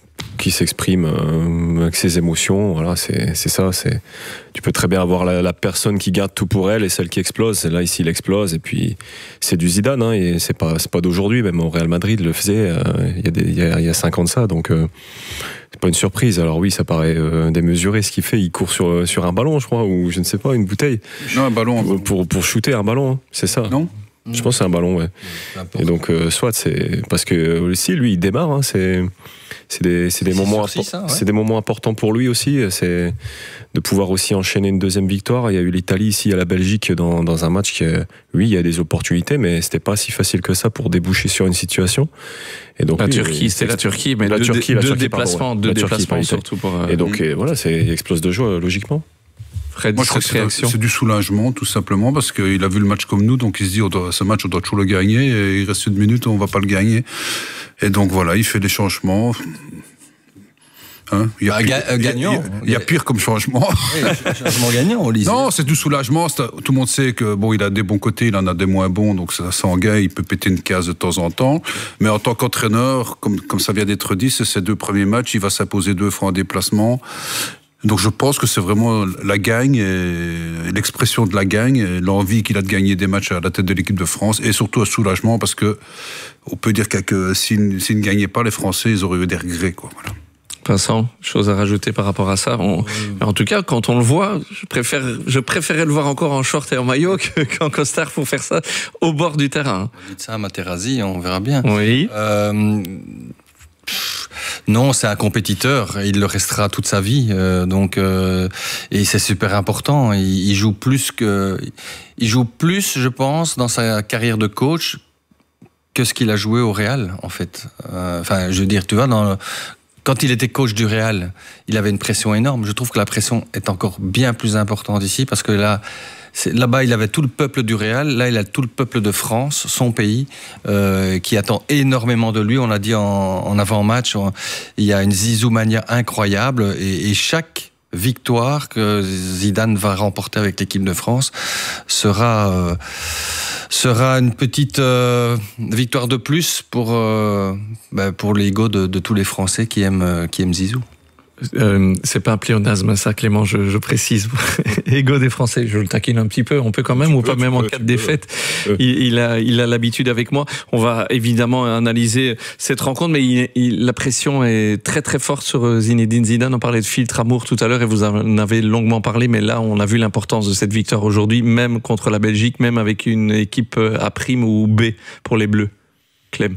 qui s'exprime avec ses émotions. Voilà, c'est ça. Tu peux très bien avoir la personne qui garde tout pour elle et celle qui explose. Et là, ici, il explose. Et puis, c'est du Zidane. Hein, et c'est pas d'aujourd'hui. Même au Real Madrid, il le faisait il y a 5 ans de ça. Donc, c'est pas une surprise. Alors oui, ça paraît démesuré ce qu'il fait. Il court sur un ballon, je crois, ou je ne sais pas, une bouteille. Non, un ballon. Pour shooter un ballon, hein, c'est ça. Non. Je pense que c'est un ballon, ouais. Et donc, soit c'est parce que aussi lui, il démarre. Hein, c'est des moments, c'est des moments importants pour lui aussi. C'est de pouvoir aussi enchaîner une deuxième victoire. Il y a eu l'Italie ici, il y a la Belgique dans un match qui, oui, il y a des opportunités, mais c'était pas si facile que ça pour déboucher sur une situation. Et donc la Turquie, c'était la Turquie, mais deux déplacements surtout pour. Et donc voilà, il explose de joie logiquement. Fred, moi, je crois que c'est du soulagement, tout simplement, parce qu'il a vu le match comme nous, donc il se dit, ce match, on doit toujours le gagner, et il reste une minute, on va pas le gagner. Et donc voilà, il fait des changements. Hein, il y a pire comme changement. Oui, changement gagnant, on lisait. Non, c'est du soulagement. Tout le monde sait que bon, il a des bons côtés, il en a des moins bons, donc ça s'engage, il peut péter une case de temps en temps. Mais en tant qu'entraîneur, comme ça vient d'être dit, c'est ses 2 premiers matchs, il va s'imposer 2 fois en déplacement. Donc je pense que c'est vraiment la gagne, et l'expression de la gagne, et l'envie qu'il a de gagner des matchs à la tête de l'équipe de France, et surtout un soulagement, parce que on peut dire que s'ils ne gagnaient pas, les Français, ils auraient eu des regrets, quoi. Voilà. Vincent, chose à rajouter par rapport à ça. En tout cas, quand on le voit, je préférais le voir encore en short et en maillot qu'en costard pour faire ça au bord du terrain. Dites ça à Materazzi, on verra bien. Oui. Non, c'est un compétiteur, il le restera toute sa vie, et c'est super important. Il joue plus, je pense, dans sa carrière de coach que ce qu'il a joué au Real, en fait. Enfin, je veux dire, tu vois, quand il était coach du Real, il avait une pression énorme. Je trouve que la pression est encore bien plus importante ici, parce que là-bas, il avait tout le peuple du Real. Là, il a tout le peuple de France, son pays, qui attend énormément de lui. On l'a dit en avant-match, il y a une Zizou-mania incroyable. Et chaque victoire que Zidane va remporter avec l'équipe de France sera une petite victoire de plus pour l'ego de tous les Français qui aiment Zizou. C'est pas un pléonasme, ça, Clément, je précise. Ego des Français, je le taquine un petit peu. On peut quand même, pas même en cas de défaite. Il a l'habitude avec moi. On va évidemment analyser cette rencontre, mais la pression est très très forte sur Zinedine Zidane. On parlait de filtre amour tout à l'heure et vous en avez longuement parlé, mais là, on a vu l'importance de cette victoire aujourd'hui, même contre la Belgique, même avec une équipe A' ou B pour les Bleus. Clem.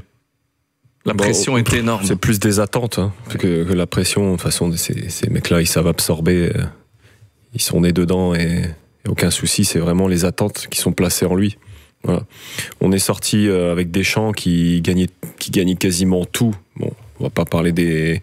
La pression est énorme. C'est plus des attentes que la pression. De toute façon, ces mecs-là, ils savent absorber. Ils sont nés dedans et aucun souci. C'est vraiment les attentes qui sont placées en lui. Voilà. On est sorti avec Deschamps qui gagnait quasiment tout. Bon, on va pas parler des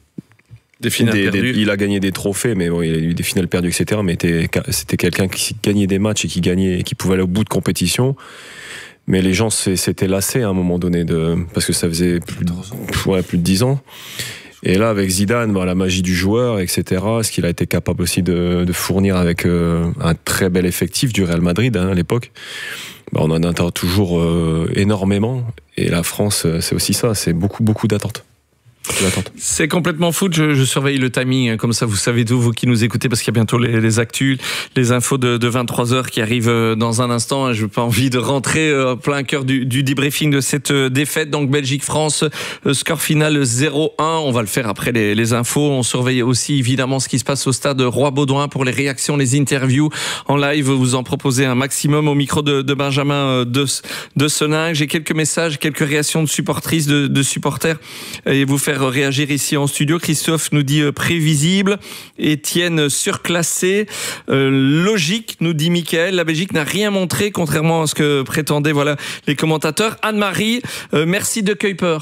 finales perdues. Il a gagné des trophées, mais bon, il a eu des finales perdues, etc. Mais c'était quelqu'un qui gagnait des matchs et qui pouvait aller au bout de compétition. Mais les gens s'étaient lassés à un moment donné, parce que ça faisait plus de 10 ans. Et là, avec Zidane, la magie du joueur, etc., ce qu'il a été capable aussi de fournir avec un très bel effectif du Real Madrid à l'époque, on en attend toujours énormément. Et la France, c'est aussi ça, c'est beaucoup d'attentes. C'est complètement foot, je surveille le timing, comme ça vous savez tout, vous qui nous écoutez, parce qu'il y a bientôt les actus, les infos de 23h qui arrivent dans un instant. Je n'ai pas envie de rentrer plein cœur du débriefing de cette défaite. Donc Belgique-France, score final 0-1, on va le faire après les infos. On surveille aussi évidemment ce qui se passe au stade Roi-Baudouin pour les réactions, les interviews en live. Vous en proposez un maximum au micro de Benjamin de Seningue. J'ai quelques messages, quelques réactions de supportrices, de supporters, et vous faire réagir ici en studio. Christophe nous dit prévisible, Étienne surclassé, logique nous dit Mickaël, la Belgique n'a rien montré contrairement à ce que prétendaient les commentateurs. Anne-Marie, merci de Kuiper.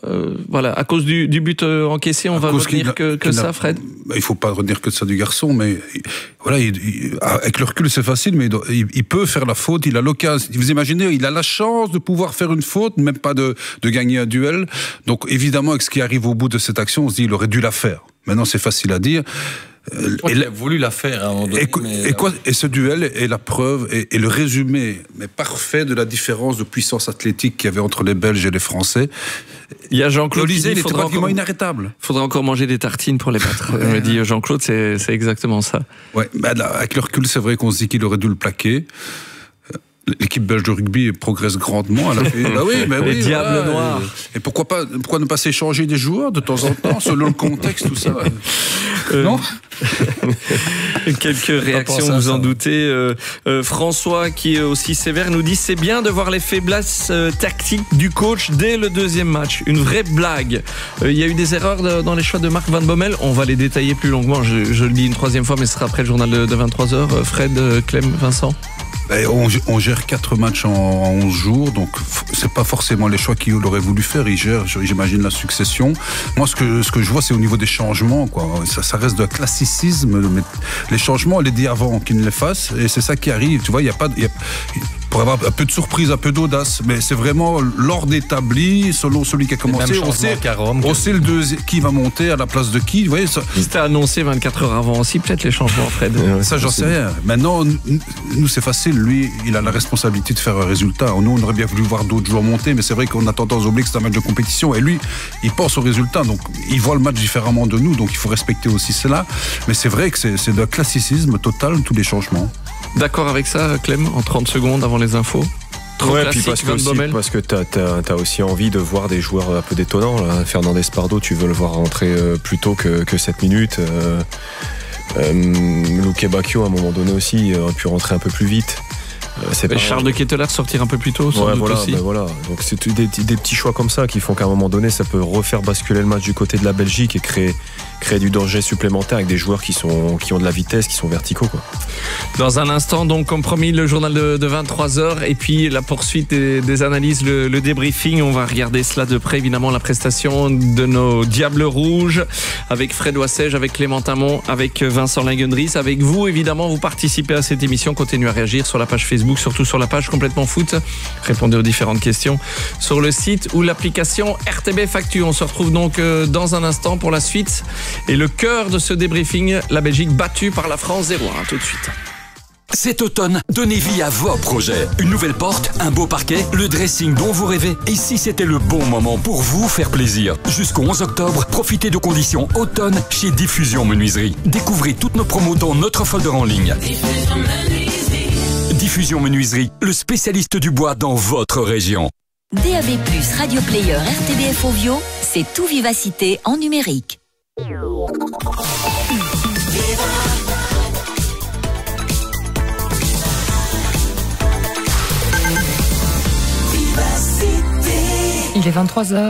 À cause du but encaissé, on va retenir que ça, Fred. Il faut pas retenir que ça du garçon, mais avec le recul c'est facile, mais il peut faire la faute, il a l'occasion. Vous imaginez, il a la chance de pouvoir faire une faute, même pas de gagner un duel. Donc évidemment, avec ce qui arrive au bout de cette action, on se dit il aurait dû la faire. Maintenant, c'est facile à dire. Il a voulu la faire à un moment donné. Et ce duel est la preuve et le résumé mais parfait de la différence de puissance athlétique qu'il y avait entre les Belges et les Français. Il y a Jean-Claude Olysée, qui il était pratiquement inarrêtable. Il faudra encore manger des tartines pour les battre. Me dit Jean-Claude, c'est exactement ça. Ouais, bah là, avec le recul, c'est vrai qu'on se dit qu'il aurait dû le plaquer. L'équipe belge de rugby progresse grandement. Elle a fait, bah oui, bah les oui, diables voilà. noirs. Et pourquoi ne pas s'échanger des joueurs de temps en temps, selon le contexte, tout ça. Non. Quelques réactions, vous en doutez. François, qui est aussi sévère, nous dit: c'est bien de voir les faiblesses tactiques du coach dès le deuxième match. Une vraie blague. Il y a eu des erreurs dans les choix de Marc Van Bommel. On va les détailler plus longuement. Je le dis une troisième fois, mais ce sera après le journal de 23h. Fred, Clem, Vincent. On gère 4 matchs en 11 jours, donc c'est pas forcément les choix qu'il aurait voulu faire. Il gère, j'imagine, la succession. Moi, ce que je vois, c'est au niveau des changements, quoi. Ça reste de classicisme. Mais les changements, on les dit avant qu'ils ne les fassent, et c'est ça qui arrive. Tu vois, pour avoir un peu de surprise, un peu d'audace, mais c'est vraiment l'ordre établi selon celui qui a commencé. On sait le deuxième qui va monter à la place de qui. Vous voyez, ça. C'était annoncé 24 heures avant aussi, peut-être les changements, Fred. Ça, j'en sais rien. Maintenant, nous, c'est facile. Lui, il a la responsabilité de faire un résultat. Nous, on aurait bien voulu voir d'autres joueurs monter, mais c'est vrai qu'on a tendance à oublier que c'est un match de compétition. Et lui, il pense au résultat. Donc, il voit le match différemment de nous. Donc, il faut respecter aussi cela. Mais c'est vrai que c'est de classicisme total, tous les changements. D'accord avec ça, Clem, en 30 secondes avant les infos? Ouais, puis parce que t'as aussi envie de voir des joueurs un peu détonnants. Là. Fernandez Pardo, tu veux le voir rentrer plus tôt que 7 minutes. Luque Bacchio, à un moment donné aussi, aurait pu rentrer un peu plus vite. Charles de Ketelaere sortir un peu plus tôt, sans doute aussi. Voilà. Donc c'est des petits choix comme ça qui font qu'à un moment donné, ça peut refaire basculer le match du côté de la Belgique et créer du danger supplémentaire avec des joueurs qui ont de la vitesse, qui sont verticaux, quoi. Dans un instant, donc, comme promis, le journal de 23h et puis la poursuite des analyses, le débriefing. On va regarder cela de près, évidemment, la prestation de nos Diables Rouges avec Fred Wassège, avec Clément Tamon, avec Vincent Lingendries, avec vous, évidemment. Vous participez à cette émission, continuez à réagir sur la page Facebook, surtout sur la page Complètement Foot. Répondez aux différentes questions sur le site ou l'application RTBF Actu. On se retrouve donc dans un instant pour la suite. Et le cœur de ce débriefing, la Belgique battue par la France 0-1. Tout de suite. Cet automne, donnez vie à vos projets. Une nouvelle porte, un beau parquet, le dressing dont vous rêvez. Et si c'était le bon moment pour vous faire plaisir? Jusqu'au 11 octobre, profitez de conditions automne chez Diffusion Menuiserie. Découvrez toutes nos promos dans notre folder en ligne. Diffusion Menuiserie, le spécialiste du bois dans votre région. DAB+, Radio Player, RTBF Ovio, c'est tout Vivacité en numérique. Il est 23h.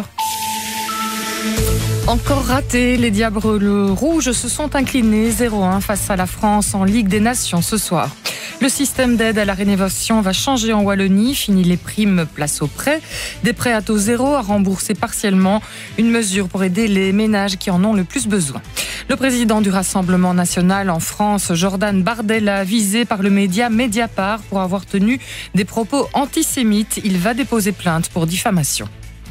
Encore raté, les Diables Rouges se sont inclinés 0-1 face à la France en Ligue des Nations ce soir. Le système d'aide à la rénovation va changer en Wallonie. Fini les primes, place aux prêts. Des prêts à taux zéro à rembourser partiellement. Une mesure pour aider les ménages qui en ont le plus besoin. Le président du Rassemblement national en France, Jordan Bardella, visé par le média Mediapart pour avoir tenu des propos antisémites. Il va déposer plainte pour diffamation.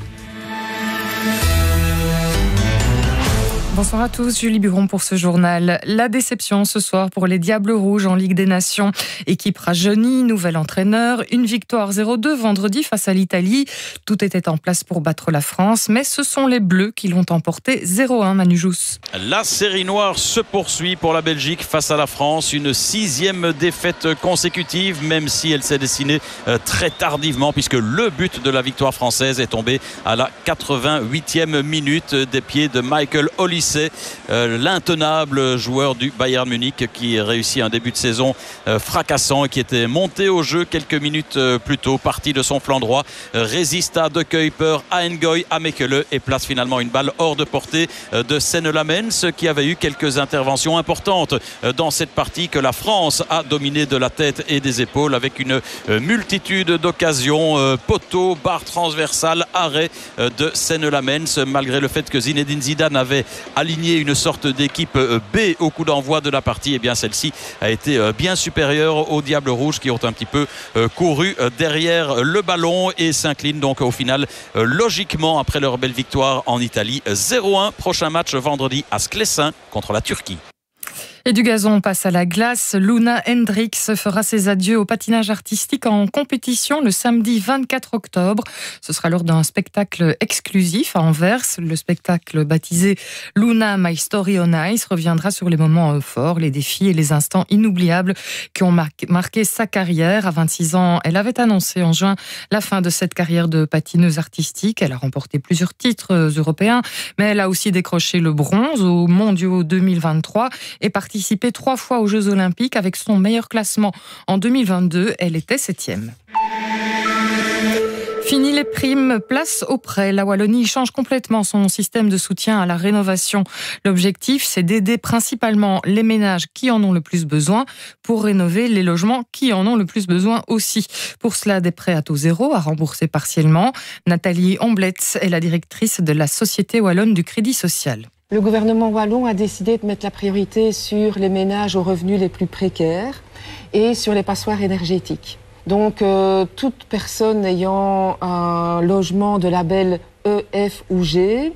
Bonsoir à tous, Julie Buron pour ce journal. La déception ce soir pour les Diables Rouges en Ligue des Nations. Équipe rajeunie, nouvel entraîneur, une victoire 0-2 vendredi face à l'Italie. Tout était en place pour battre la France, mais ce sont les Bleus qui l'ont emporté 0-1, Manu Jousse. La série noire se poursuit pour la Belgique face à la France. Une 6e défaite consécutive, même si elle s'est dessinée très tardivement, puisque le but de la victoire française est tombé à la 88e minute des pieds de Michael Olysée. L'intenable joueur du Bayern Munich qui réussit un début de saison fracassant et qui était monté au jeu quelques minutes plus tôt, parti de son flanc droit, résiste à De Kuyper, à Ngoy, à Mekele et place finalement une balle hors de portée de Senne-Lamens, qui avait eu quelques interventions importantes dans cette partie que la France a dominé de la tête et des épaules avec une multitude d'occasions, poteaux, barres transversales, arrêt de Senne-Lamens, malgré le fait que Zinedine Zidane avait aligné une sorte d'équipe B au coup d'envoi de la partie. Et bien celle-ci a été bien supérieure aux Diables Rouges qui ont un petit peu couru derrière le ballon et s'inclinent donc au final logiquement après leur belle victoire en Italie 0-1. Prochain match vendredi à Sclessin contre la Turquie. Et du gazon, on passe à la glace. Luna Hendricks fera ses adieux au patinage artistique en compétition le samedi 24 octobre. Ce sera lors d'un spectacle exclusif à Anvers. Le spectacle baptisé Luna My Story on Ice reviendra sur les moments forts, les défis et les instants inoubliables qui ont marqué sa carrière. À 26 ans, elle avait annoncé en juin la fin de cette carrière de patineuse artistique. Elle a remporté plusieurs titres européens, mais elle a aussi décroché le bronze aux Mondiaux 2023 et participé 3 fois aux Jeux Olympiques avec son meilleur classement. En 2022, elle était 7e. Fini les primes, place aux prêts. La Wallonie change complètement son système de soutien à la rénovation. L'objectif, c'est d'aider principalement les ménages qui en ont le plus besoin pour rénover les logements qui en ont le plus besoin aussi. Pour cela, des prêts à taux zéro à rembourser partiellement. Nathalie Ombletz est la directrice de la Société Wallonne du Crédit Social. Le gouvernement wallon a décidé de mettre la priorité sur les ménages aux revenus les plus précaires et sur les passoires énergétiques. Donc, toute personne ayant un logement de label E, F ou G